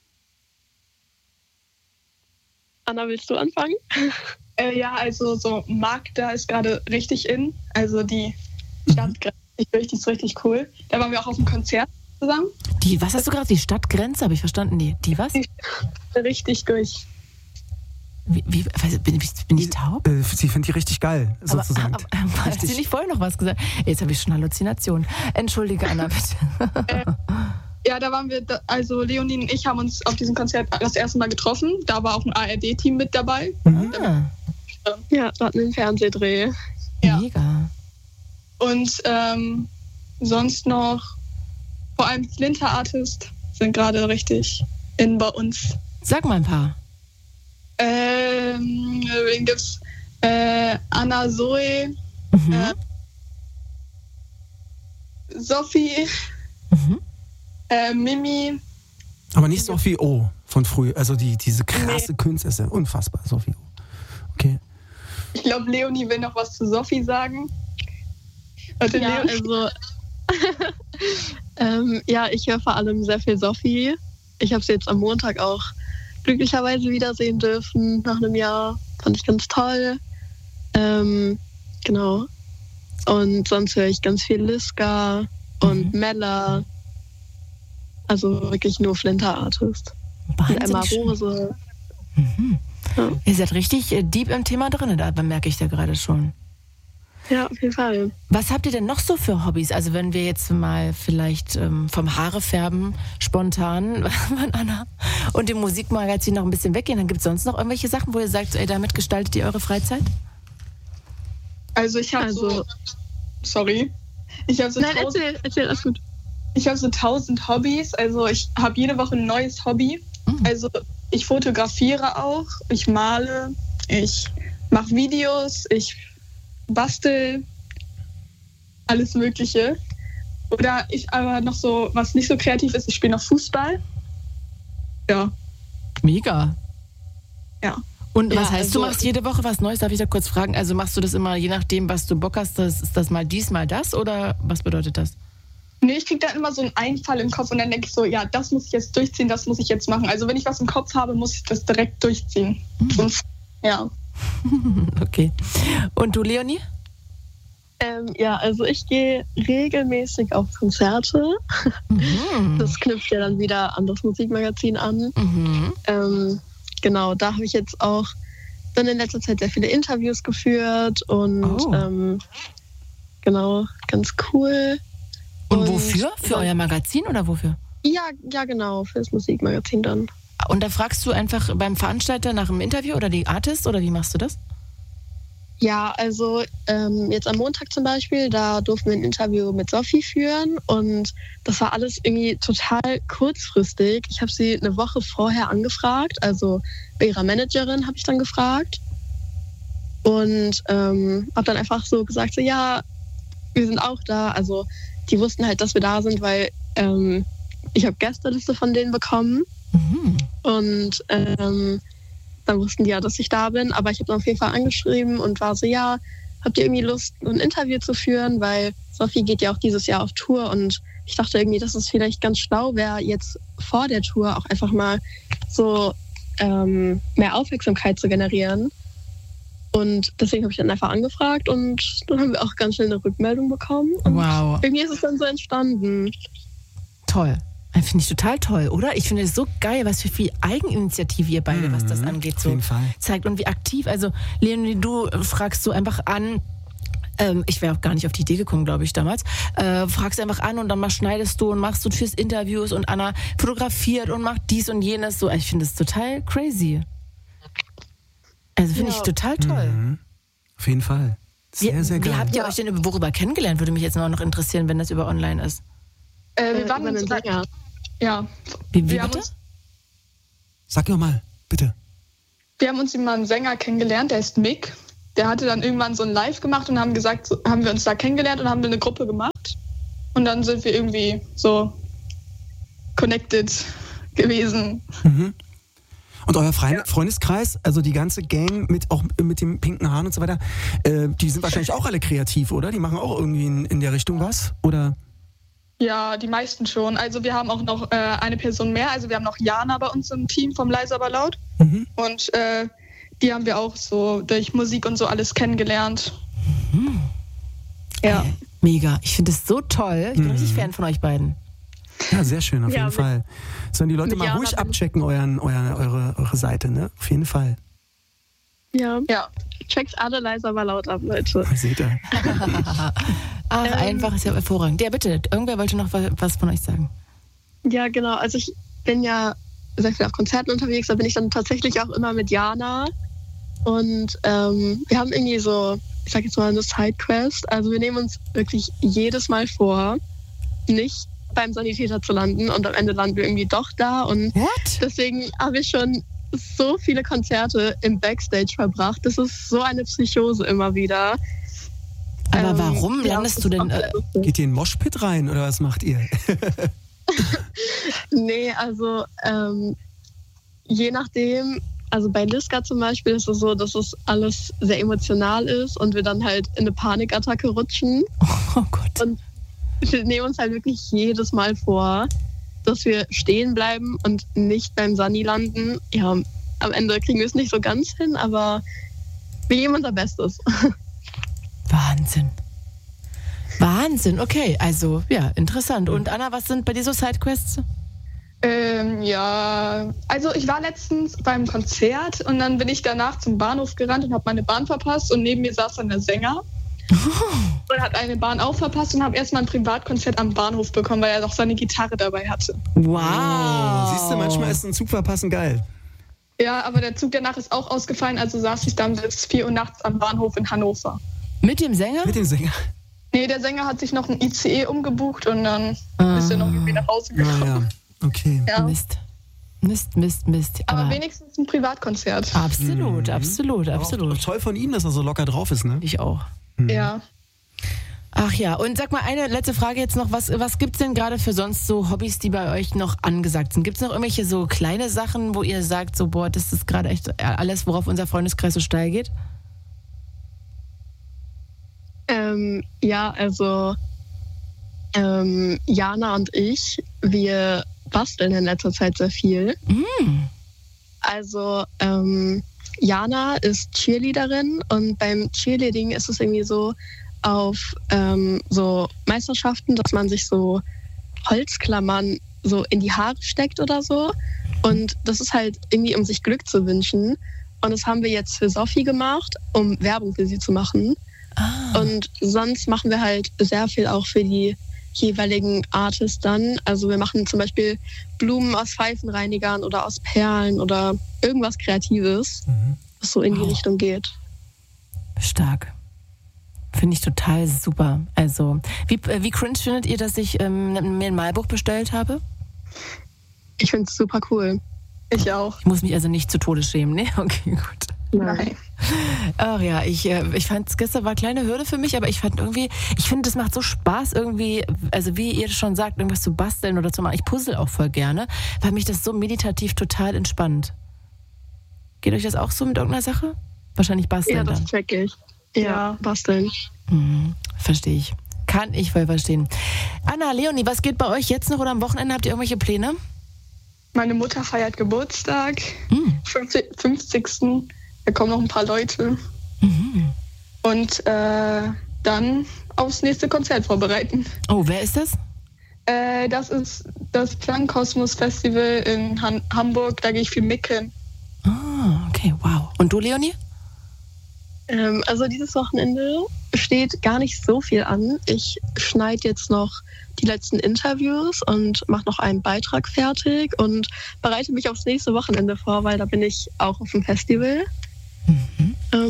Anna, willst du anfangen? Ja, also so Magda ist gerade richtig in. Also die Stadtgrenze, die ist richtig cool. Da waren wir auch auf einem Konzert zusammen. Was hast du gerade? Die Stadtgrenze, habe ich verstanden? Nee, die was? Die richtig durch. Bin ich taub? Sie findet die richtig geil, sozusagen. Aber hat sie nicht vorher noch was gesagt? Jetzt habe ich schon Halluzinationen. Entschuldige, Anna, bitte. Ja, da waren wir, also Leonie und ich haben uns auf diesem Konzert das erste Mal getroffen. Da war auch ein ARD-Team mit dabei. Ja, da hatten wir einen Fernsehdreh. Ja. Mega. Und sonst noch, vor allem Flinter Artist sind gerade richtig in bei uns. Sag mal ein paar. Wen gibt's? Anna Zoe, Sophie, Mimi. Aber nicht Sophie O von früher, also diese krasse Künstlerin, unfassbar, Sophie O. Okay. Ich glaube, Leonie will noch was zu Sophie sagen. Warte, ja, also ja, ich höre vor allem sehr viel Sophie. Ich habe sie jetzt am Montag auch glücklicherweise wiedersehen dürfen nach einem Jahr. Fand ich ganz toll. Genau. Und sonst höre ich ganz viel Liska und Mella. Also wirklich nur Flinter Artist. Und Emma Rose. Ja. Ihr seid richtig deep im Thema drin, da merke ich da gerade schon. Ja, auf jeden Fall. Was habt ihr denn noch so für Hobbys? Also wenn wir jetzt mal vielleicht vom Haarefärben spontan von Anna und dem Musikmagazin noch ein bisschen weggehen, dann gibt es sonst noch irgendwelche Sachen, wo ihr sagt, ey, damit gestaltet ihr eure Freizeit? Also ich habe sorry. Nein, erzähl, alles gut. Ich habe so 1000 Hobbys, also ich habe jede Woche ein neues Hobby. Also ich fotografiere auch, ich male, ich mache Videos, ich bastel, alles Mögliche. Oder ich aber noch so, was nicht so kreativ ist, ich spiele noch Fußball. Ja. Mega. Ja. Und was heißt, du machst jede Woche was Neues? Darf ich da kurz fragen? Also machst du das immer, je nachdem, was du Bock hast, ist das mal dies, mal das? Oder was bedeutet das? Nee, ich kriege dann immer so einen Einfall im Kopf und dann denke ich so, ja, das muss ich jetzt durchziehen, das muss ich jetzt machen. Also wenn ich was im Kopf habe, muss ich das direkt durchziehen. Sonst, ja. Okay. Und du, Leonie? Ja, also ich gehe regelmäßig auf Konzerte. Das knüpft ja dann wieder an das Musikmagazin an. Genau, da habe ich jetzt auch dann in letzter Zeit sehr viele Interviews geführt und genau, ganz cool. Und wofür? Für euer Magazin oder wofür? Ja, genau, für das Musikmagazin dann. Und da fragst du einfach beim Veranstalter nach einem Interview oder die Artist oder wie machst du das? Ja, also jetzt am Montag zum Beispiel, da durften wir ein Interview mit Sophie führen und das war alles irgendwie total kurzfristig. Ich habe sie eine Woche vorher angefragt, also bei ihrer Managerin habe ich dann gefragt und habe dann einfach so gesagt, so ja, wir sind auch da. Also die wussten halt, dass wir da sind, weil ich habe Gästeliste von denen bekommen und dann wussten die ja, dass ich da bin, aber ich habe dann auf jeden Fall angeschrieben und war so, ja, habt ihr irgendwie Lust, ein Interview zu führen, weil Sophie geht ja auch dieses Jahr auf Tour und ich dachte irgendwie, dass es vielleicht ganz schlau wäre, jetzt vor der Tour auch einfach mal so mehr Aufmerksamkeit zu generieren. Und deswegen habe ich dann einfach angefragt und dann haben wir auch ganz schnell eine Rückmeldung bekommen. Und irgendwie ist es dann so entstanden. Toll. Finde ich total toll, oder? Ich finde es so geil, was für viel Eigeninitiative ihr beide, was das angeht, so zeigt und wie aktiv. Also Leonie, du fragst so einfach an, ich wäre auch gar nicht auf die Idee gekommen, glaube ich, damals, fragst einfach an und dann mal schneidest du und machst du fürs Interviews und Anna fotografiert und macht dies und jenes. So, ich finde es total crazy. Also finde ich total toll. Auf jeden Fall. Sehr, sehr geil. Wie habt ihr euch denn worüber kennengelernt? Würde mich jetzt noch interessieren, wenn das über online ist. Wir waren uns länger. Ja. Wie bitte? Sag noch mal, bitte. Wir haben uns immer einen Sänger kennengelernt, der ist Mick. Der hatte dann irgendwann so ein Live gemacht und haben gesagt, so, haben wir uns da kennengelernt und haben wir eine Gruppe gemacht. Und dann sind wir irgendwie so connected gewesen. Mhm. Und euer Freundeskreis, also die ganze Gang auch mit dem pinken Haaren und so weiter, die sind wahrscheinlich auch alle kreativ, oder? Die machen auch irgendwie in der Richtung was, oder? Ja, die meisten schon. Also wir haben auch noch eine Person mehr. Also wir haben noch Jana bei uns im Team vom Leise aber laut. Mhm. Und die haben wir auch so durch Musik und so alles kennengelernt. Mhm. Ja. Mega. Ich finde es so toll. Ich bin richtig Fan von euch beiden. Ja, sehr schön, auf jeden Fall. Sollen die Leute mal ruhig abchecken, eure Seite, ne? Auf jeden Fall. Ja. Checkt alle Leise aber laut ab, Leute. Seht ihr. Ach, einfach, ist ja hervorragend. Ja, bitte, irgendwer wollte noch was von euch sagen. Ja, genau. Also ich bin ja sehr viel auf Konzerten unterwegs, da bin ich dann tatsächlich auch immer mit Jana. Und wir haben irgendwie so, ich sag jetzt mal, eine Sidequest. Also wir nehmen uns wirklich jedes Mal vor, nicht beim Sanitäter zu landen, und am Ende landen wir irgendwie doch da. Und deswegen habe ich schon so viele Konzerte im Backstage verbracht. Das ist so eine Psychose immer wieder. Aber warum landest du denn? Geht ihr in den Moshpit rein oder was macht ihr? Nee, also je nachdem. Also bei Liska zum Beispiel ist es so, dass es alles sehr emotional ist und wir dann halt in eine Panikattacke rutschen. Oh Gott. Und wir nehmen uns halt wirklich jedes Mal vor, dass wir stehen bleiben und nicht beim Sani landen. Ja, am Ende kriegen wir es nicht so ganz hin, aber wir geben unser Bestes. Wahnsinn, okay. Also, ja, interessant. Und Anna, was sind bei dir so Sidequests? Ja, also ich war letztens beim Konzert und dann bin ich danach zum Bahnhof gerannt und habe meine Bahn verpasst und neben mir saß dann der Sänger. Und hat eine Bahn auch verpasst und habe erstmal ein Privatkonzert am Bahnhof bekommen, weil er noch seine Gitarre dabei hatte. Wow. Siehst du, manchmal ist ein Zug verpassen geil. Ja, aber der Zug danach ist auch ausgefallen, also saß ich dann bis 4 Uhr nachts am Bahnhof in Hannover. Mit dem Sänger? Mit dem Sänger? Nee, der Sänger hat sich noch ein ICE umgebucht und dann ist er noch irgendwie nach Hause gekommen. Ja, okay. Ja. Mist. Aber wenigstens ein Privatkonzert. Absolut. Auch toll von ihm, dass er so locker drauf ist, ne? Ich auch. Ja. Ach ja, und sag mal, eine letzte Frage jetzt noch. Was gibt's denn gerade für sonst so Hobbys, die bei euch noch angesagt sind? Gibt's noch irgendwelche so kleine Sachen, wo ihr sagt, so, boah, das ist gerade echt alles, worauf unser Freundeskreis so steil geht? Ja, also Jana und ich, wir basteln in letzter Zeit sehr viel. Also Jana ist Cheerleaderin und beim Cheerleading ist es irgendwie so auf so Meisterschaften, dass man sich so Holzklammern so in die Haare steckt oder so. Und das ist halt irgendwie, um sich Glück zu wünschen. Und das haben wir jetzt für Sophie gemacht, um Werbung für sie zu machen. Und sonst machen wir halt sehr viel auch für die jeweiligen Artists dann. Also wir machen zum Beispiel Blumen aus Pfeifenreinigern oder aus Perlen oder irgendwas Kreatives, was so in die Richtung geht. Stark. Finde ich total super. Also, wie cringe findet ihr, dass ich mir ein Malbuch bestellt habe? Ich finde es super cool. Ich auch. Ich muss mich also nicht zu Tode schämen, ne? Okay, gut. Nein. Ach ja, ich fand es gestern war eine kleine Hürde für mich, aber ich finde, das macht so Spaß irgendwie, also wie ihr schon sagt, irgendwas zu basteln oder zu machen. Ich puzzle auch voll gerne, weil mich das so meditativ total entspannt. Geht euch das auch so mit irgendeiner Sache? Wahrscheinlich basteln ja, dann. Ja, das check ich. Ja, basteln. Verstehe ich. Kann ich voll verstehen. Anna, Leonie, was geht bei euch jetzt noch oder am Wochenende? Habt ihr irgendwelche Pläne? Meine Mutter feiert Geburtstag, 50. Da kommen noch ein paar Leute. Und dann aufs nächste Konzert vorbereiten. Oh, wer ist das? Das ist das Klangkosmos Festival in Hamburg. Da gehe ich viel micken. Ah, okay, wow. Und du, Leonie? Also dieses Wochenende steht gar nicht so viel an. Ich schneide jetzt noch die letzten Interviews und mache noch einen Beitrag fertig und bereite mich aufs nächste Wochenende vor, weil da bin ich auch auf dem Festival.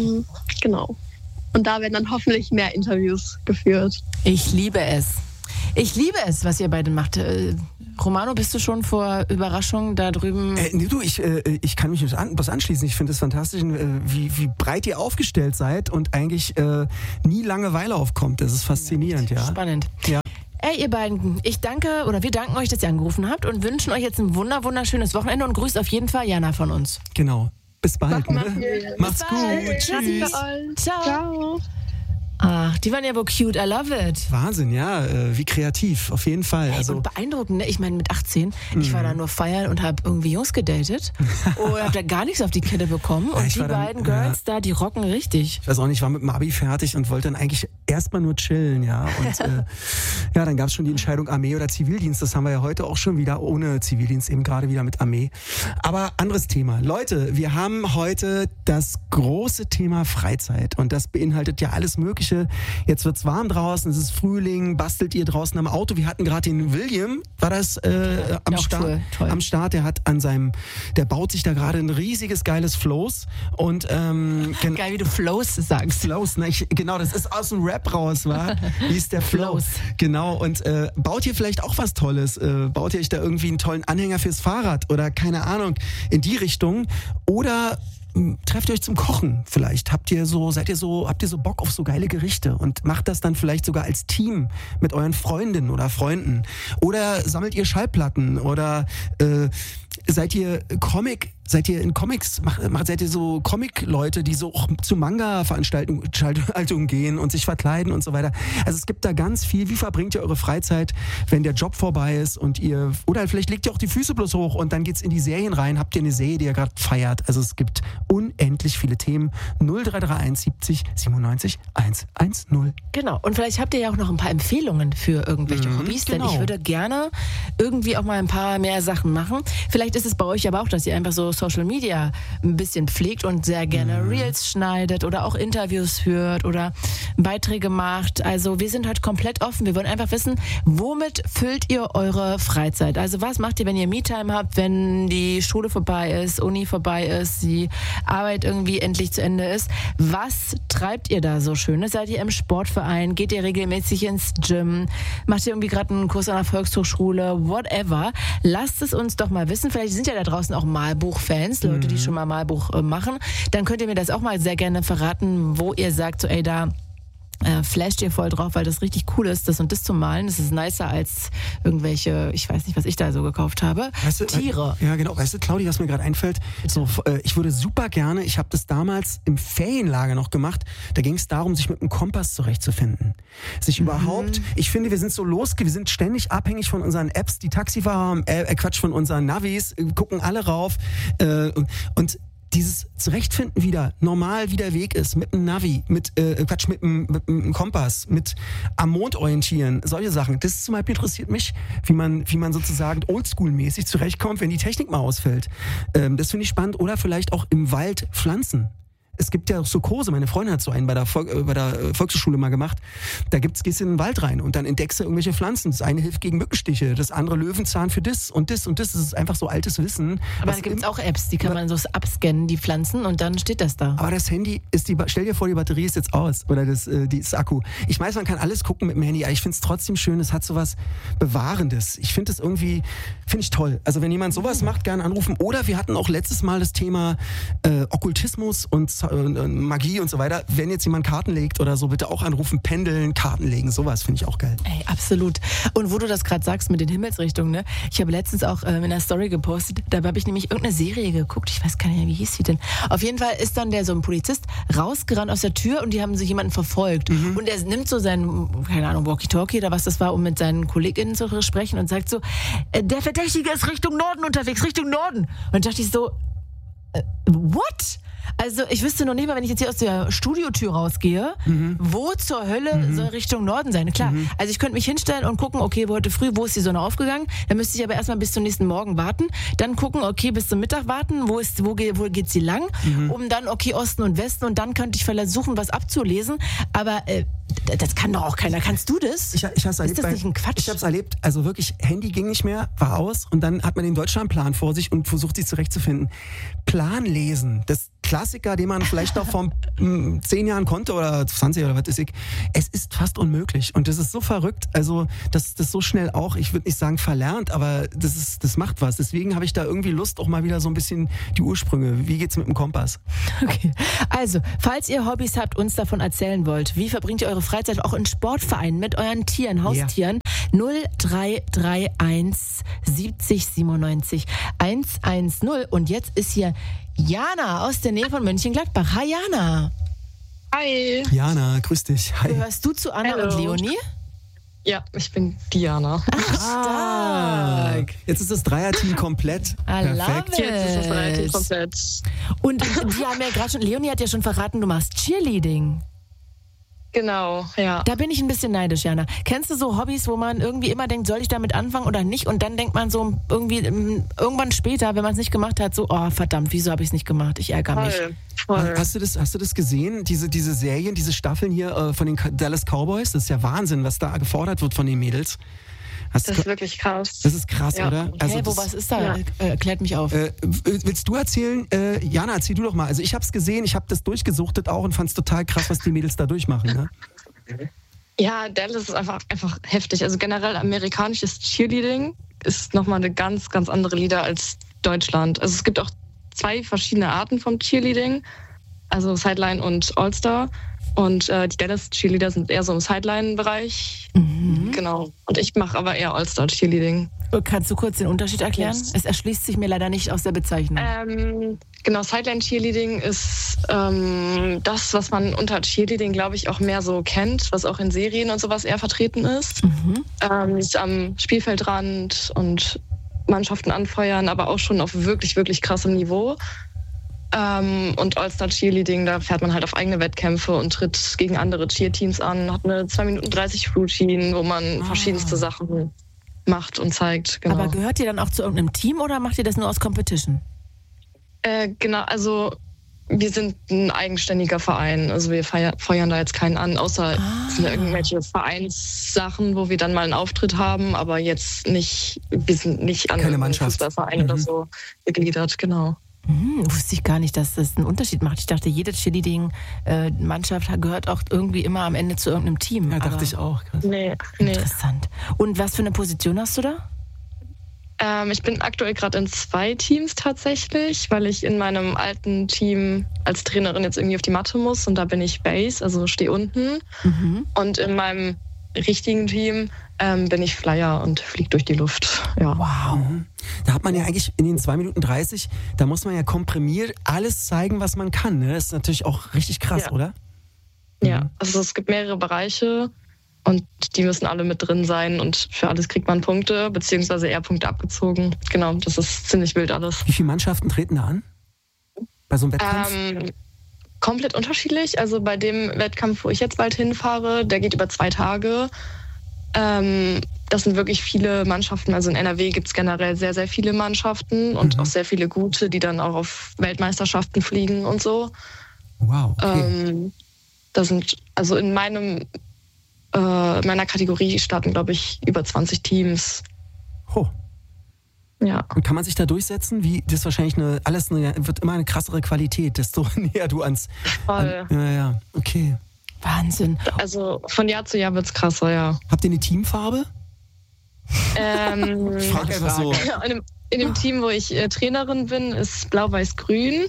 Genau. Und da werden dann hoffentlich mehr Interviews geführt. Ich liebe es. Ich liebe es, was ihr beide macht. Romano, bist du schon vor Überraschungen da drüben? Nee, du, ich kann mich nicht was anschließen. Ich finde es fantastisch, wie breit ihr aufgestellt seid und eigentlich nie Langeweile aufkommt. Das ist faszinierend, ja. Spannend. Ja. Ey, ihr beiden, wir danken euch, dass ihr angerufen habt und wünschen euch jetzt ein wunderschönes Wochenende und grüßt auf jeden Fall Jana von uns. Genau. Bis bald. Macht's gut. Tschüss. Ciao. Ach, die waren ja wohl cute, I love it. Wahnsinn, ja, wie kreativ, auf jeden Fall. Hey, und beeindruckend, ne? Ich meine, mit 18, ich war da nur feiern und habe irgendwie Jungs gedatet und habe da gar nichts auf die Kette bekommen. Und die beiden Girls da, die rocken richtig. Ich weiß auch nicht, ich war mit dem Abi fertig und wollte dann eigentlich erstmal nur chillen, ja. Und dann gab es schon die Entscheidung Armee oder Zivildienst. Das haben wir ja heute auch schon wieder ohne Zivildienst, eben gerade wieder mit Armee. Aber anderes Thema. Leute, wir haben heute das große Thema Freizeit und das beinhaltet ja alles Mögliche. Jetzt wird's warm draußen, es ist Frühling, bastelt ihr draußen am Auto. Wir hatten gerade den William, war das am Start? Toll. Am Start, der baut sich da gerade ein riesiges, geiles Floß. Und, geil, wie du Flows sagst. Flows, ne? Genau, das ist aus dem Rap raus, war. Wie ist der Flows? Genau, und baut ihr vielleicht auch was Tolles? Baut ihr euch da irgendwie einen tollen Anhänger fürs Fahrrad oder keine Ahnung, in die Richtung? Oder trefft ihr euch zum Kochen vielleicht? Habt ihr so Bock auf so geile Gerichte und macht das dann vielleicht sogar als Team mit euren Freundinnen oder Freunden? Oder sammelt ihr Schallplatten? Oder seid ihr in Comics, seid ihr so Comic-Leute, die so zu Manga-Veranstaltungen gehen und sich verkleiden und so weiter? Also es gibt da ganz viel. Wie verbringt ihr eure Freizeit, wenn der Job vorbei ist oder vielleicht legt ihr auch die Füße bloß hoch und dann geht's in die Serien rein. Habt ihr eine Serie, die ihr gerade feiert? Also es gibt unendlich viele Themen. 0331 70 97 110. Genau. Und vielleicht habt ihr ja auch noch ein paar Empfehlungen für irgendwelche Hobbys, denn ich würde gerne irgendwie auch mal ein paar mehr Sachen machen. Vielleicht ist es bei euch aber auch, dass ihr einfach so Social Media ein bisschen pflegt und sehr gerne Reels schneidet oder auch Interviews führt oder Beiträge macht. Also wir sind heute komplett offen. Wir wollen einfach wissen, womit füllt ihr eure Freizeit? Also was macht ihr, wenn ihr Me-Time habt, wenn die Schule vorbei ist, Uni vorbei ist, die Arbeit irgendwie endlich zu Ende ist? Was treibt ihr da so Schönes? Seid ihr im Sportverein? Geht ihr regelmäßig ins Gym? Macht ihr irgendwie gerade einen Kurs an der Volkshochschule? Whatever. Lasst es uns doch mal wissen. Vielleicht sind ja da draußen auch Malbuchfans, Leute, die schon mal Malbuch machen. Dann könnt ihr mir das auch mal sehr gerne verraten, wo ihr sagt, so ey, da flasht ihr voll drauf, weil das richtig cool ist, das und das zu malen. Das ist nicer als irgendwelche, ich weiß nicht, was ich da so gekauft habe, Tiere. Ja, genau. Weißt du, Claudi, was mir gerade einfällt, ich würde super gerne, ich habe das damals im Ferienlager noch gemacht, da ging es darum, sich mit einem Kompass zurechtzufinden. Sich überhaupt, ich finde, wir sind ständig abhängig von unseren Apps, die Taxifahrer, von unseren Navis, gucken alle rauf und dieses Zurechtfinden wieder, normal wie der Weg ist, mit einem Navi, mit einem Kompass, mit am Mond orientieren, solche Sachen. Das zum Beispiel interessiert mich, wie man sozusagen oldschool-mäßig zurechtkommt, wenn die Technik mal ausfällt. Das finde ich spannend. Oder vielleicht auch im Wald pflanzen. Es gibt ja auch so Kurse, meine Freundin hat so einen bei der Volkshochschule mal gemacht. Da gehst du in den Wald rein und dann entdeckst du irgendwelche Pflanzen. Das eine hilft gegen Mückenstiche, das andere Löwenzahn für das und das und das. Das ist einfach so altes Wissen. Aber da gibt es auch Apps, die kann man so abscannen, die Pflanzen, und dann steht das da. Aber das Handy stell dir vor, die Batterie ist jetzt aus oder das Akku. Ich weiß, man kann alles gucken mit dem Handy, aber ich finde es trotzdem schön, es hat so was Bewahrendes. Ich finde es irgendwie, finde ich toll. Also wenn jemand sowas macht, gerne anrufen. Oder wir hatten auch letztes Mal das Thema Okkultismus und Magie und so weiter. Wenn jetzt jemand Karten legt oder so, bitte auch anrufen, pendeln, Karten legen, sowas finde ich auch geil. Ey, absolut. Und wo du das gerade sagst mit den Himmelsrichtungen, ne? Ich habe letztens auch in einer Story gepostet, da habe ich nämlich irgendeine Serie geguckt, ich weiß gar nicht mehr, wie hieß die denn. Auf jeden Fall ist dann so ein Polizist rausgerannt aus der Tür und die haben sich jemanden verfolgt. Und er nimmt so seinen, keine Ahnung, Walkie-Talkie oder was das war, um mit seinen KollegInnen zu sprechen und sagt so, der Verdächtige ist Richtung Norden unterwegs, Richtung Norden. Und da dachte ich so, what? Also ich wüsste noch nicht mal, wenn ich jetzt hier aus der Studiotür rausgehe, wo zur Hölle soll Richtung Norden sein? Klar, also ich könnte mich hinstellen und gucken, okay, heute früh, wo ist die Sonne aufgegangen? Dann müsste ich aber erstmal bis zum nächsten Morgen warten. Dann gucken, okay, bis zum Mittag warten, wo geht sie lang? Um dann, okay, Osten und Westen, und dann könnte ich versuchen, was abzulesen. Aber das kann doch auch keiner. Kannst du das? Ich hab's erlebt, ist das nicht ein Quatsch? Ich hab's erlebt. Also wirklich, Handy ging nicht mehr, war aus und dann hat man den Deutschlandplan vor sich und versucht, sich zurechtzufinden. Plan lesen, das Klassiker, den man vielleicht noch vor 10 Jahren konnte oder 20 oder was weiß ich. Es ist fast unmöglich und das ist so verrückt, also das so schnell auch, ich würde nicht sagen verlernt, aber das macht was. Deswegen habe ich da irgendwie Lust, auch mal wieder so ein bisschen die Ursprünge. Wie geht's mit dem Kompass? Okay, also, falls ihr Hobbys habt, uns davon erzählen wollt, wie verbringt ihr eure Freizeit auch in Sportvereinen mit euren Tieren, Haustieren? 0331 70 97 110. Und jetzt ist hier Jana aus der Nähe von Mönchengladbach. Hi Jana. Hi. Jana, grüß dich. Hi. Gehörst du zu Anna und Leonie? Ja, ich bin Diana. Stark. Jetzt ist das Dreierteam komplett. I love Perfekt. Jetzt ist das relativ it. komplett. Und die haben ja gerade schon, Leonie hat ja schon verraten, du machst Cheerleading. Genau, ja. Da bin ich ein bisschen neidisch, Jana. Kennst du so Hobbys, wo man irgendwie immer denkt, soll ich damit anfangen oder nicht? Und dann denkt man so irgendwie irgendwann später, wenn man es nicht gemacht hat, so, oh verdammt, wieso habe ich es nicht gemacht? Ich ärgere mich. Voll. Hast du das gesehen? Diese Serien, diese Staffeln hier von den Dallas Cowboys? Das ist ja Wahnsinn, was da gefordert wird von den Mädels. Das ist wirklich krass. Das ist krass, Ja. oder? Hey, was ist da? Ja. Klärt mich auf. Willst du erzählen? Jana, erzähl du doch mal. Also ich habe es gesehen, ich habe das durchgesuchtet auch und fand es total krass, was die Mädels da durchmachen. Ne? Ja, Dallas ist einfach heftig. Also generell amerikanisches Cheerleading ist nochmal eine ganz, ganz andere Liga als Deutschland. Also es gibt auch 2 verschiedene Arten vom Cheerleading, also Sideline und All-Star. Und die Dallas Cheerleader sind eher so im Sideline-Bereich. Genau. Und ich mache aber eher All-Star Cheerleading. Kannst du kurz den Unterschied erklären? Yes. Es erschließt sich mir leider nicht aus der Bezeichnung. Genau, Sideline Cheerleading ist das, was man unter Cheerleading, glaube ich, auch mehr so kennt, was auch in Serien und sowas eher vertreten ist. Ist am Spielfeldrand und Mannschaften anfeuern, aber auch schon auf wirklich, wirklich krassem Niveau. Und All-Star Cheerleading, da fährt man halt auf eigene Wettkämpfe und tritt gegen andere Cheerteams an, hat eine 2 Minuten 30 Routine, wo man verschiedenste Sachen macht und zeigt. Genau. Aber gehört ihr dann auch zu irgendeinem Team oder macht ihr das nur aus Competition? Genau, also wir sind ein eigenständiger Verein. Also wir feuern da jetzt keinen an, außer es sind irgendwelche Vereinssachen, wo wir dann mal einen Auftritt haben, aber jetzt nicht, wir sind nicht an einem Fußballverein oder so gegliedert, genau. Wusste ich gar nicht, dass das einen Unterschied macht. Ich dachte, jede Cheerleading-Mannschaft gehört auch irgendwie immer am Ende zu irgendeinem Team. Ja, dachte ich auch. Krass. Nee. Interessant. Und was für eine Position hast du da? Ich bin aktuell gerade in 2 Teams tatsächlich, weil ich in meinem alten Team als Trainerin jetzt irgendwie auf die Matte muss und da bin ich Base, also stehe unten. Und in meinem richtigen Team bin ich Flyer und fliege durch die Luft. Ja. Wow. Da hat man ja eigentlich in den 2 Minuten 30, da muss man ja komprimiert alles zeigen, was man kann. Ne? Das ist natürlich auch richtig krass, oder? Ja, also es gibt mehrere Bereiche und die müssen alle mit drin sein und für alles kriegt man Punkte, beziehungsweise eher Punkte abgezogen. Genau, das ist ziemlich wild alles. Wie viele Mannschaften treten da an? Bei so einem Wettkampf? Komplett unterschiedlich. Also bei dem Wettkampf, wo ich jetzt bald hinfahre, der geht über 2 Tage. Das sind wirklich viele Mannschaften. Also in NRW gibt es generell sehr, sehr viele Mannschaften und auch sehr viele gute, die dann auch auf Weltmeisterschaften fliegen und so. Wow, okay. Da sind, also in meiner Kategorie starten, glaube ich, über 20 Teams. Oh. Ja. Und kann man sich da durchsetzen? Das ist wahrscheinlich wird immer eine krassere Qualität, desto näher du ans... Voll. Ja, okay. Wahnsinn. Also von Jahr zu Jahr wird es krasser, ja. Habt ihr eine Teamfarbe? Ich frage einfach so. In dem Team, wo ich Trainerin bin, ist Blau-Weiß-Grün.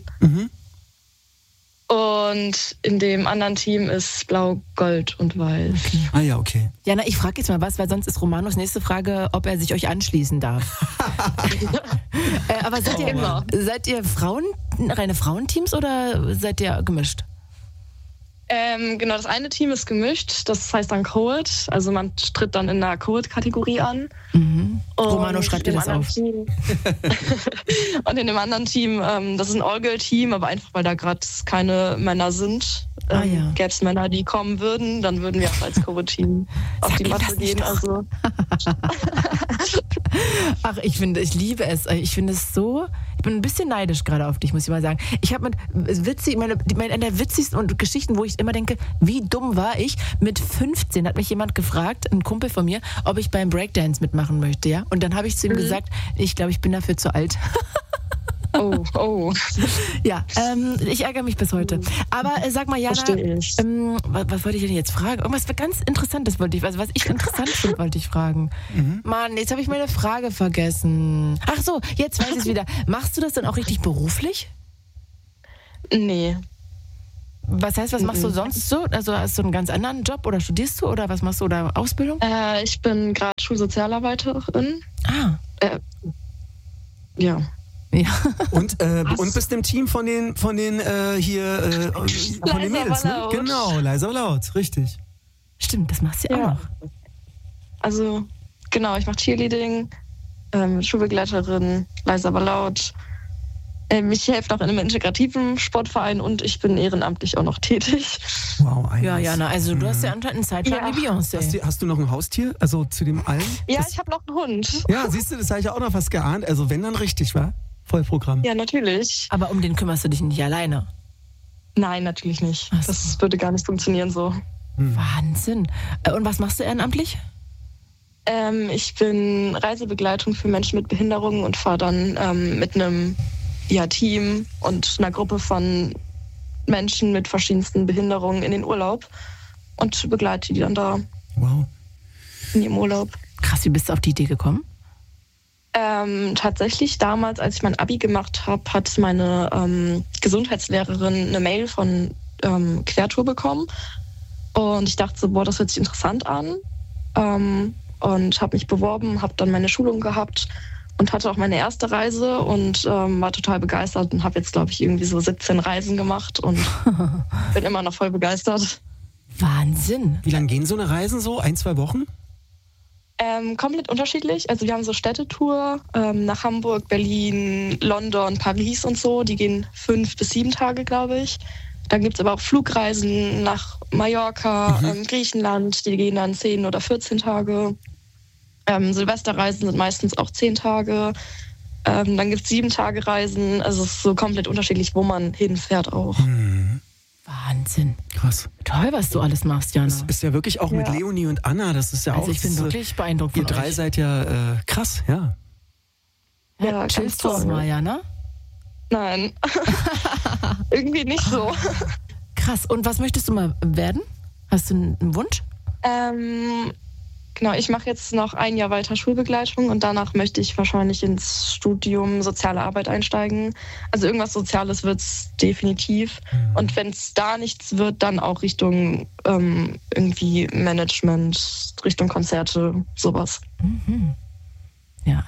Und in dem anderen Team ist Blau, Gold und Weiß. Okay. Ah ja, okay. Jana, ich frage jetzt mal was, weil sonst ist Romanos nächste Frage, ob er sich euch anschließen darf. Aber seid ihr reine Frauenteams oder seid ihr gemischt? Genau, das eine Team ist gemischt, das heißt dann Co-ed, also man tritt dann in einer Co-ed-Kategorie an. Romano, schreibt dir das auf. Und in dem anderen Team, das ist ein All-Girl-Team, aber einfach, weil da gerade keine Männer sind. Gäbe es Männer, die kommen würden, dann würden wir auch als Co-Ed-Team auf die Matte gehen. Also. Ach, ich liebe es. Ich finde es so, ich bin ein bisschen neidisch gerade auf dich, muss ich mal sagen. Ich habe eine der witzigsten Geschichten, wo ich immer denke, wie dumm war ich? Mit 15 hat mich jemand gefragt, ein Kumpel von mir, ob ich beim Breakdance mitmachen möchte, ja? Und dann habe ich zu ihm gesagt, ich glaube, ich bin dafür zu alt. Oh. Ja, ich ärgere mich bis heute. Aber sag mal, Jana, was wollte ich denn jetzt fragen? Irgendwas ganz Interessantes wollte ich, also was ich interessant finde, wollte ich fragen. Mann, jetzt habe ich meine Frage vergessen. Ach so, jetzt weiß ich es wieder. Machst du das dann auch richtig beruflich? Nee. Was heißt, was machst du sonst so? Also hast du einen ganz anderen Job oder studierst du oder was machst du oder Ausbildung? Ich bin gerade Schulsozialarbeiterin. Ja. Und bist im Team von den von den Mädels, ne? Genau, leise aber laut, richtig. Stimmt, das machst du ja auch noch. Also, genau, ich mache Cheerleading, Schulbegleiterin, leise aber laut. Ich helfe noch in einem integrativen Sportverein und ich bin ehrenamtlich auch noch tätig. Wow, Ja, Jana, also du hast ja anscheinend einen Zeitplan wie Beyoncé. Hast du noch ein Haustier? Also zu dem allen? Ja, ich habe noch einen Hund. Ja, siehst du, das habe ich ja auch noch fast geahnt. Also wenn dann richtig, wa? Vollprogramm. Ja, natürlich. Aber um den kümmerst du dich nicht alleine? Nein, natürlich nicht. Ach so. Das würde gar nicht funktionieren so. Wahnsinn. Und was machst du ehrenamtlich? Ich bin Reisebegleitung für Menschen mit Behinderungen und fahre dann mit einem Team und einer Gruppe von Menschen mit verschiedensten Behinderungen in den Urlaub und begleite die dann da. Wow. In ihrem Urlaub. Krass, wie bist du auf die Idee gekommen? Tatsächlich damals, als ich mein Abi gemacht habe, hat meine Gesundheitslehrerin eine Mail von Quertour bekommen und ich dachte so, boah, das hört sich interessant an und habe mich beworben, habe dann meine Schulung gehabt und hatte auch meine erste Reise und war total begeistert und habe jetzt, glaube ich, irgendwie so 17 Reisen gemacht und bin immer noch voll begeistert. Wahnsinn. Wie lange gehen so eine Reisen so? 1-2 Wochen? Komplett unterschiedlich. Also wir haben so Städtetour nach Hamburg, Berlin, London, Paris und so. Die gehen 5 bis 7 Tage, glaube ich. Dann gibt es aber auch Flugreisen nach Mallorca, Griechenland. Die gehen dann 10 oder 14 Tage. Silvesterreisen sind meistens auch 10 Tage. Dann gibt es 7-Tage-Reisen. Also es ist so komplett unterschiedlich, wo man hinfährt auch. Wahnsinn. Krass. Toll, was du alles machst, Jana. Das ist ja wirklich auch mit Leonie und Anna, das ist ja Also auch... ich bin wirklich beeindruckt Ihr von drei euch. seid ja krass, ja. Ja, Chillst du ganz auch toll. mal, Jana? Nein. Irgendwie nicht so. Krass. Und was möchtest du mal werden? Hast du einen Wunsch? Genau, ich mache jetzt noch 1 Jahr weiter Schulbegleitung und danach möchte ich wahrscheinlich ins Studium Soziale Arbeit einsteigen. Also irgendwas Soziales wird es definitiv. Und wenn es da nichts wird, dann auch Richtung irgendwie Management, Richtung Konzerte, sowas. Ja,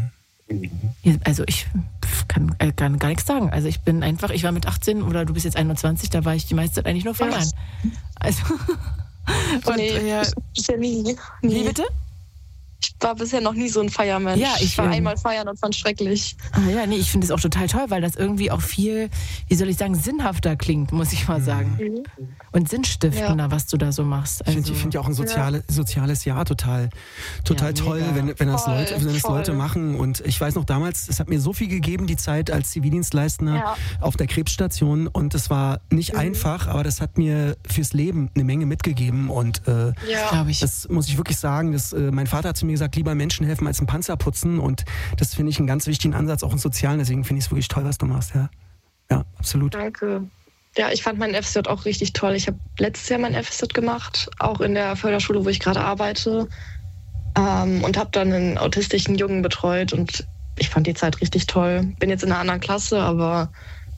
also ich kann gar nichts sagen. Also ich war mit 18 oder du bist jetzt 21, da war ich die meiste Zeit eigentlich nur feiern. Also... Und, bisher nie. Wie bitte? Ich war bisher noch nie so ein Feiermensch. Ja, ich war einmal feiern und fand es schrecklich. Ich finde es auch total toll, weil das irgendwie auch viel, wie soll ich sagen, sinnhafter klingt, muss ich mal sagen. Und sinnstiftender, was du da so machst. Also, Ich finde ja auch ein soziales Jahr total toll, wenn das Leute machen. Und ich weiß noch damals, es hat mir so viel gegeben, die Zeit als Zivildienstleister auf der Krebsstation. Und es war nicht einfach, aber das hat mir fürs Leben eine Menge mitgegeben. Und das muss ich wirklich sagen, mein Vater hat zu mir gesagt, lieber Menschen helfen als einen Panzer putzen. Und das finde ich einen ganz wichtigen Ansatz, auch im Sozialen. Deswegen finde ich es wirklich toll, was du machst. Ja, absolut. Danke. Ja, ich fand meinen FSJ auch richtig toll. Ich habe letztes Jahr mein FSJ gemacht, auch in der Förderschule, wo ich gerade arbeite. Und habe dann einen autistischen Jungen betreut. Und ich fand die Zeit richtig toll. Bin jetzt in einer anderen Klasse, aber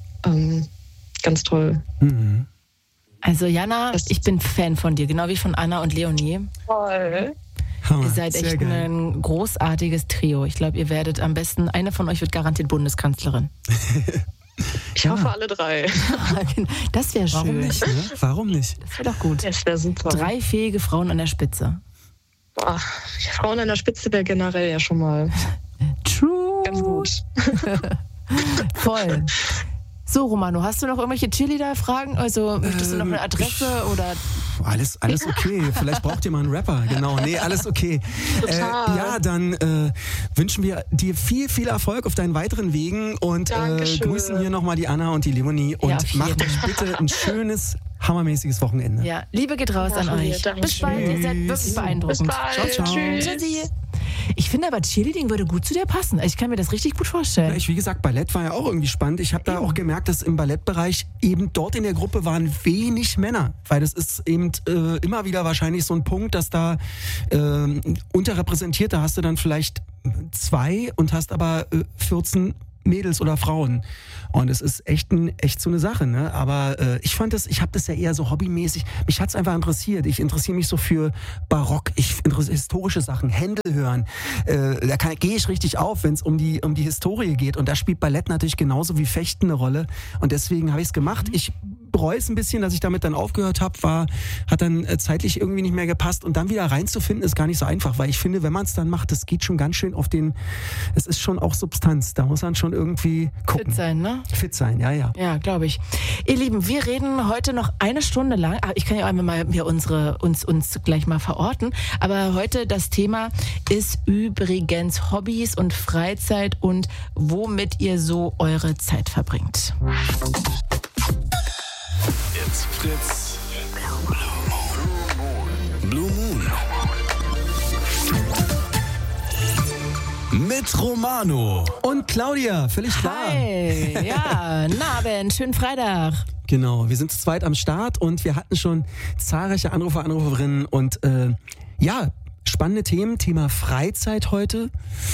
ganz toll. Also Jana, ich bin Fan von dir, genau wie von Anna und Leonie. Toll. Ihr seid echt ein großartiges Trio. Ich glaube, ihr werdet am besten, eine von euch wird garantiert Bundeskanzlerin. Ich hoffe alle 3. Das wäre schön. Warum nicht? Ne? Warum nicht? Das wäre doch gut. Das wäre super. 3 fähige Frauen an der Spitze. Boah, Frauen an der Spitze wäre generell ja schon mal True. ganz gut. Voll. So, Romano, hast du noch irgendwelche Cheerleader-Fragen? Also möchtest du noch eine Adresse oder... Alles okay. Vielleicht braucht ihr mal einen Rapper. Genau. Nee, alles okay. Dann wünschen wir dir viel, viel Erfolg auf deinen weiteren Wegen und grüßen hier nochmal die Anna und die Leonie und macht euch bitte ein schönes, hammermäßiges Wochenende. Ja, Liebe geht raus an euch. Bis bald, ihr seid wirklich beeindruckend. Bis bald. Ciao, ciao. Tschüssi. Ich finde aber, Cheerleading würde gut zu dir passen. Ich kann mir das richtig gut vorstellen. Wie gesagt, Ballett war ja auch irgendwie spannend. Ich habe da auch gemerkt, dass im Ballettbereich eben dort in der Gruppe waren wenig Männer. Weil das ist eben immer wieder wahrscheinlich so ein Punkt, dass da unterrepräsentiert, da hast du dann vielleicht 2 und hast aber 14 Mädels oder Frauen. Und es ist echt so eine Sache, ne? Aber ich habe das ja eher so hobbymäßig. Mich hat's einfach interessiert. Ich interessiere mich so für Barock, historische Sachen, Händel hören. Da gehe ich richtig auf, wenn es um die Historie geht. Und da spielt Ballett natürlich genauso wie Fechten eine Rolle. Und deswegen habe ich es gemacht. Ich bereue es ein bisschen, dass ich damit dann aufgehört habe. Hat dann zeitlich irgendwie nicht mehr gepasst. Und dann wieder reinzufinden, ist gar nicht so einfach. Weil ich finde, wenn man es dann macht, das geht schon ganz schön es ist schon auch Substanz. Da muss man schon irgendwie gucken. Fit sein, ne? Fit sein, ja. Ja, glaube ich. Ihr Lieben, wir reden heute noch 1 Stunde lang. Ich kann ja einmal mal hier uns gleich mal verorten. Aber heute das Thema ist übrigens Hobbys und Freizeit und womit ihr so eure Zeit verbringt. It's Fritz. Blue Moon. Mit Romano. Und Claudia, völlig klar. Hi, ja, Abend, schönen Freitag. Genau, wir sind zu zweit am Start und wir hatten schon zahlreiche Anrufer, Anruferinnen und spannende Themen, Thema Freizeit heute.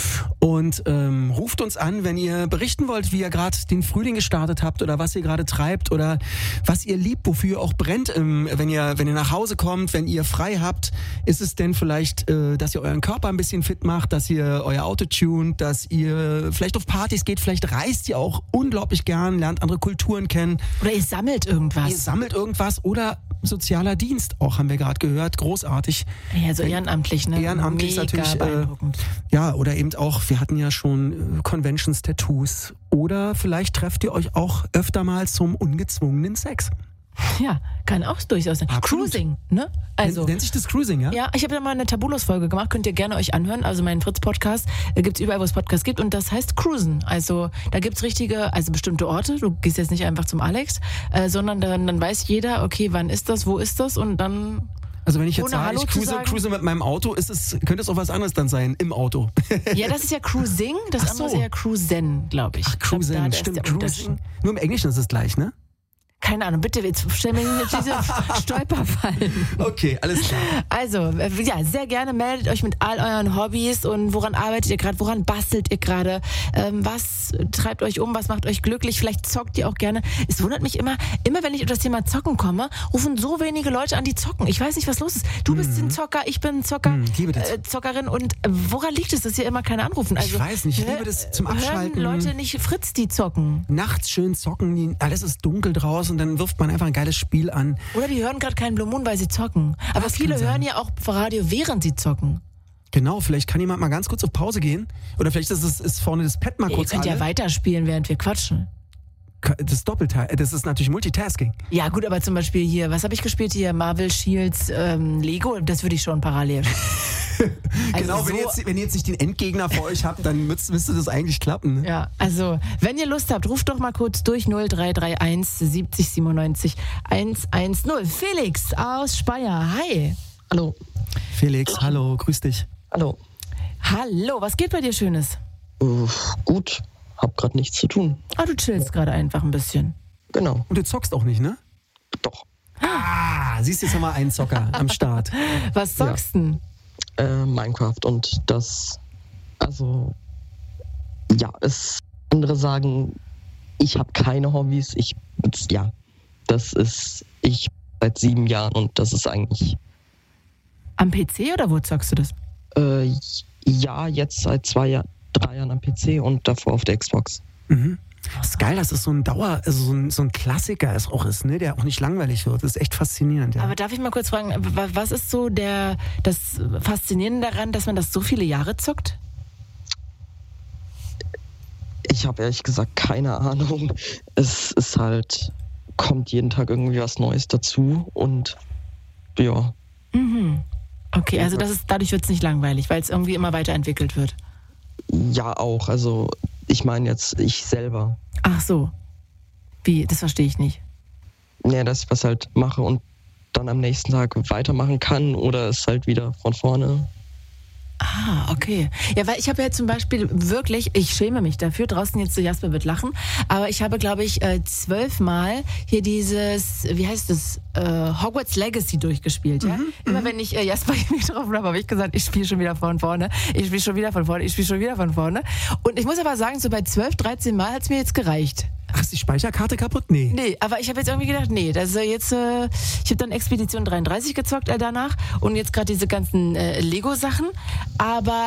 Und ruft uns an, wenn ihr berichten wollt, wie ihr gerade den Frühling gestartet habt oder was ihr gerade treibt oder was ihr liebt, wofür ihr auch brennt, wenn ihr nach Hause kommt, wenn ihr frei habt. Ist es denn vielleicht, dass ihr euren Körper ein bisschen fit macht, dass ihr euer Auto tunt, dass ihr vielleicht auf Partys geht, vielleicht reist ihr auch unglaublich gern, lernt andere Kulturen kennen. Oder ihr sammelt irgendwas. Oder sozialer Dienst, auch haben wir gerade gehört, großartig. Ja, so ehrenamtlich, ne? Ehrenamtlich mega natürlich. beeindruckend. Oder eben auch, wir hatten ja schon Conventions, Tattoos. Oder vielleicht trefft ihr euch auch öfter mal zum ungezwungenen Sex. Ja, kann auch durchaus sein. Absolut. Cruising, ne? Also, nennt sich das Cruising, ja? Ja, ich habe ja mal eine Tabulos-Folge gemacht, könnt ihr gerne euch anhören. Also meinen Fritz-Podcast gibt's überall, wo es Podcasts gibt und das heißt Cruisen. Also da gibt's bestimmte Orte. Du gehst jetzt nicht einfach zum Alex, sondern dann weiß jeder, okay, wann ist das, wo ist das und dann... Also wenn ich jetzt ohne sage, Hallo ich cruise mit meinem Auto, könnte es auch was anderes dann sein, im Auto. Ja, das ist ja Cruising, das andere ist ja Cruisen, glaube ich. Ach, Cruisen, stimmt. Cruising. Nur im Englischen ist es gleich, ne? Keine Ahnung, bitte, jetzt stell mir nicht diese Stolperfallen. Okay, alles klar. Also, ja, sehr gerne meldet euch mit all euren Hobbys und woran arbeitet ihr gerade, woran bastelt ihr gerade, was treibt euch um, was macht euch glücklich, vielleicht zockt ihr auch gerne. Es wundert mich immer wenn ich über das Thema Zocken komme, rufen so wenige Leute an, die zocken. Ich weiß nicht, was los ist. Du bist ein Zocker, ich bin ein Zocker, Zockerin und woran liegt es, dass hier immer keine anrufen? Also, ich weiß nicht, ich liebe das zum Abschalten. Hören Leute nicht Fritz, die zocken? Nachts schön zocken, alles ist dunkel draußen und dann wirft man einfach ein geiles Spiel an. Oder die hören gerade keinen Blue Moon, weil sie zocken. Aber Das viele kann sein. hören ja auch Radio, während sie zocken. Genau, vielleicht kann jemand mal ganz kurz auf Pause gehen. Oder vielleicht ist vorne das Pad mal kurz Ihr könnt ja weiterspielen, während wir quatschen. Das das ist natürlich Multitasking. Ja gut, aber zum Beispiel hier, was habe ich gespielt hier? Marvel, Shields, Lego, das würde ich schon parallel. Also genau, wenn ihr jetzt nicht den Endgegner vor euch habt, dann müsste das eigentlich klappen. Ne? Ja, also wenn ihr Lust habt, ruft doch mal kurz durch 0331 70 97 110. Felix aus Speyer, hi. Hallo. Felix, hallo, grüß dich. Hallo. Hallo, was geht bei dir Schönes? Gut, hab gerade nichts zu tun. Ah, du chillst gerade einfach ein bisschen. Genau. Und du zockst auch nicht, ne? Doch. Siehst du, jetzt haben wir einen Zocker am Start. Was zockst denn? Minecraft und andere sagen, ich habe keine Hobbys. Ich seit 7 Jahren und das ist eigentlich... Am PC oder wo zockst du das? Jetzt seit 3 Jahren am PC und davor auf der Xbox. Mhm. Das ist geil, dass es so ein so ein Klassiker auch ist, ne, der auch nicht langweilig wird. Das ist echt faszinierend. Ja. Aber darf ich mal kurz fragen, was ist so das Faszinierende daran, dass man das so viele Jahre zockt? Ich habe ehrlich gesagt keine Ahnung. Es ist halt, kommt jeden Tag irgendwie was Neues dazu und ja. Mhm. Okay, also dadurch wird es nicht langweilig, weil es irgendwie immer weiterentwickelt wird. Ja, auch. Also ich meine jetzt ich selber. Ach so. Wie? Das verstehe ich nicht. Ja, dass ich was halt mache und dann am nächsten Tag weitermachen kann oder es halt wieder von vorne. Ah, okay. Ja, weil ich habe ja zum Beispiel wirklich, ich schäme mich dafür, draußen jetzt so Jasper wird lachen, aber ich habe, glaube ich, 12 Mal hier dieses, wie heißt das, Hogwarts Legacy durchgespielt. Ja? Immer wenn ich Jasper getroffen habe ich gesagt, ich spiele schon wieder von vorne, ich spiele schon wieder von vorne, ich spiele schon wieder von vorne. Und ich muss aber sagen, so bei 12, 13 Mal hat es mir jetzt gereicht. Ach, ist die Speicherkarte kaputt? Nee. Nee, aber ich habe jetzt irgendwie gedacht, nee, das ist jetzt, ich habe dann Expedition 33 gezockt danach und jetzt gerade diese ganzen Lego-Sachen, aber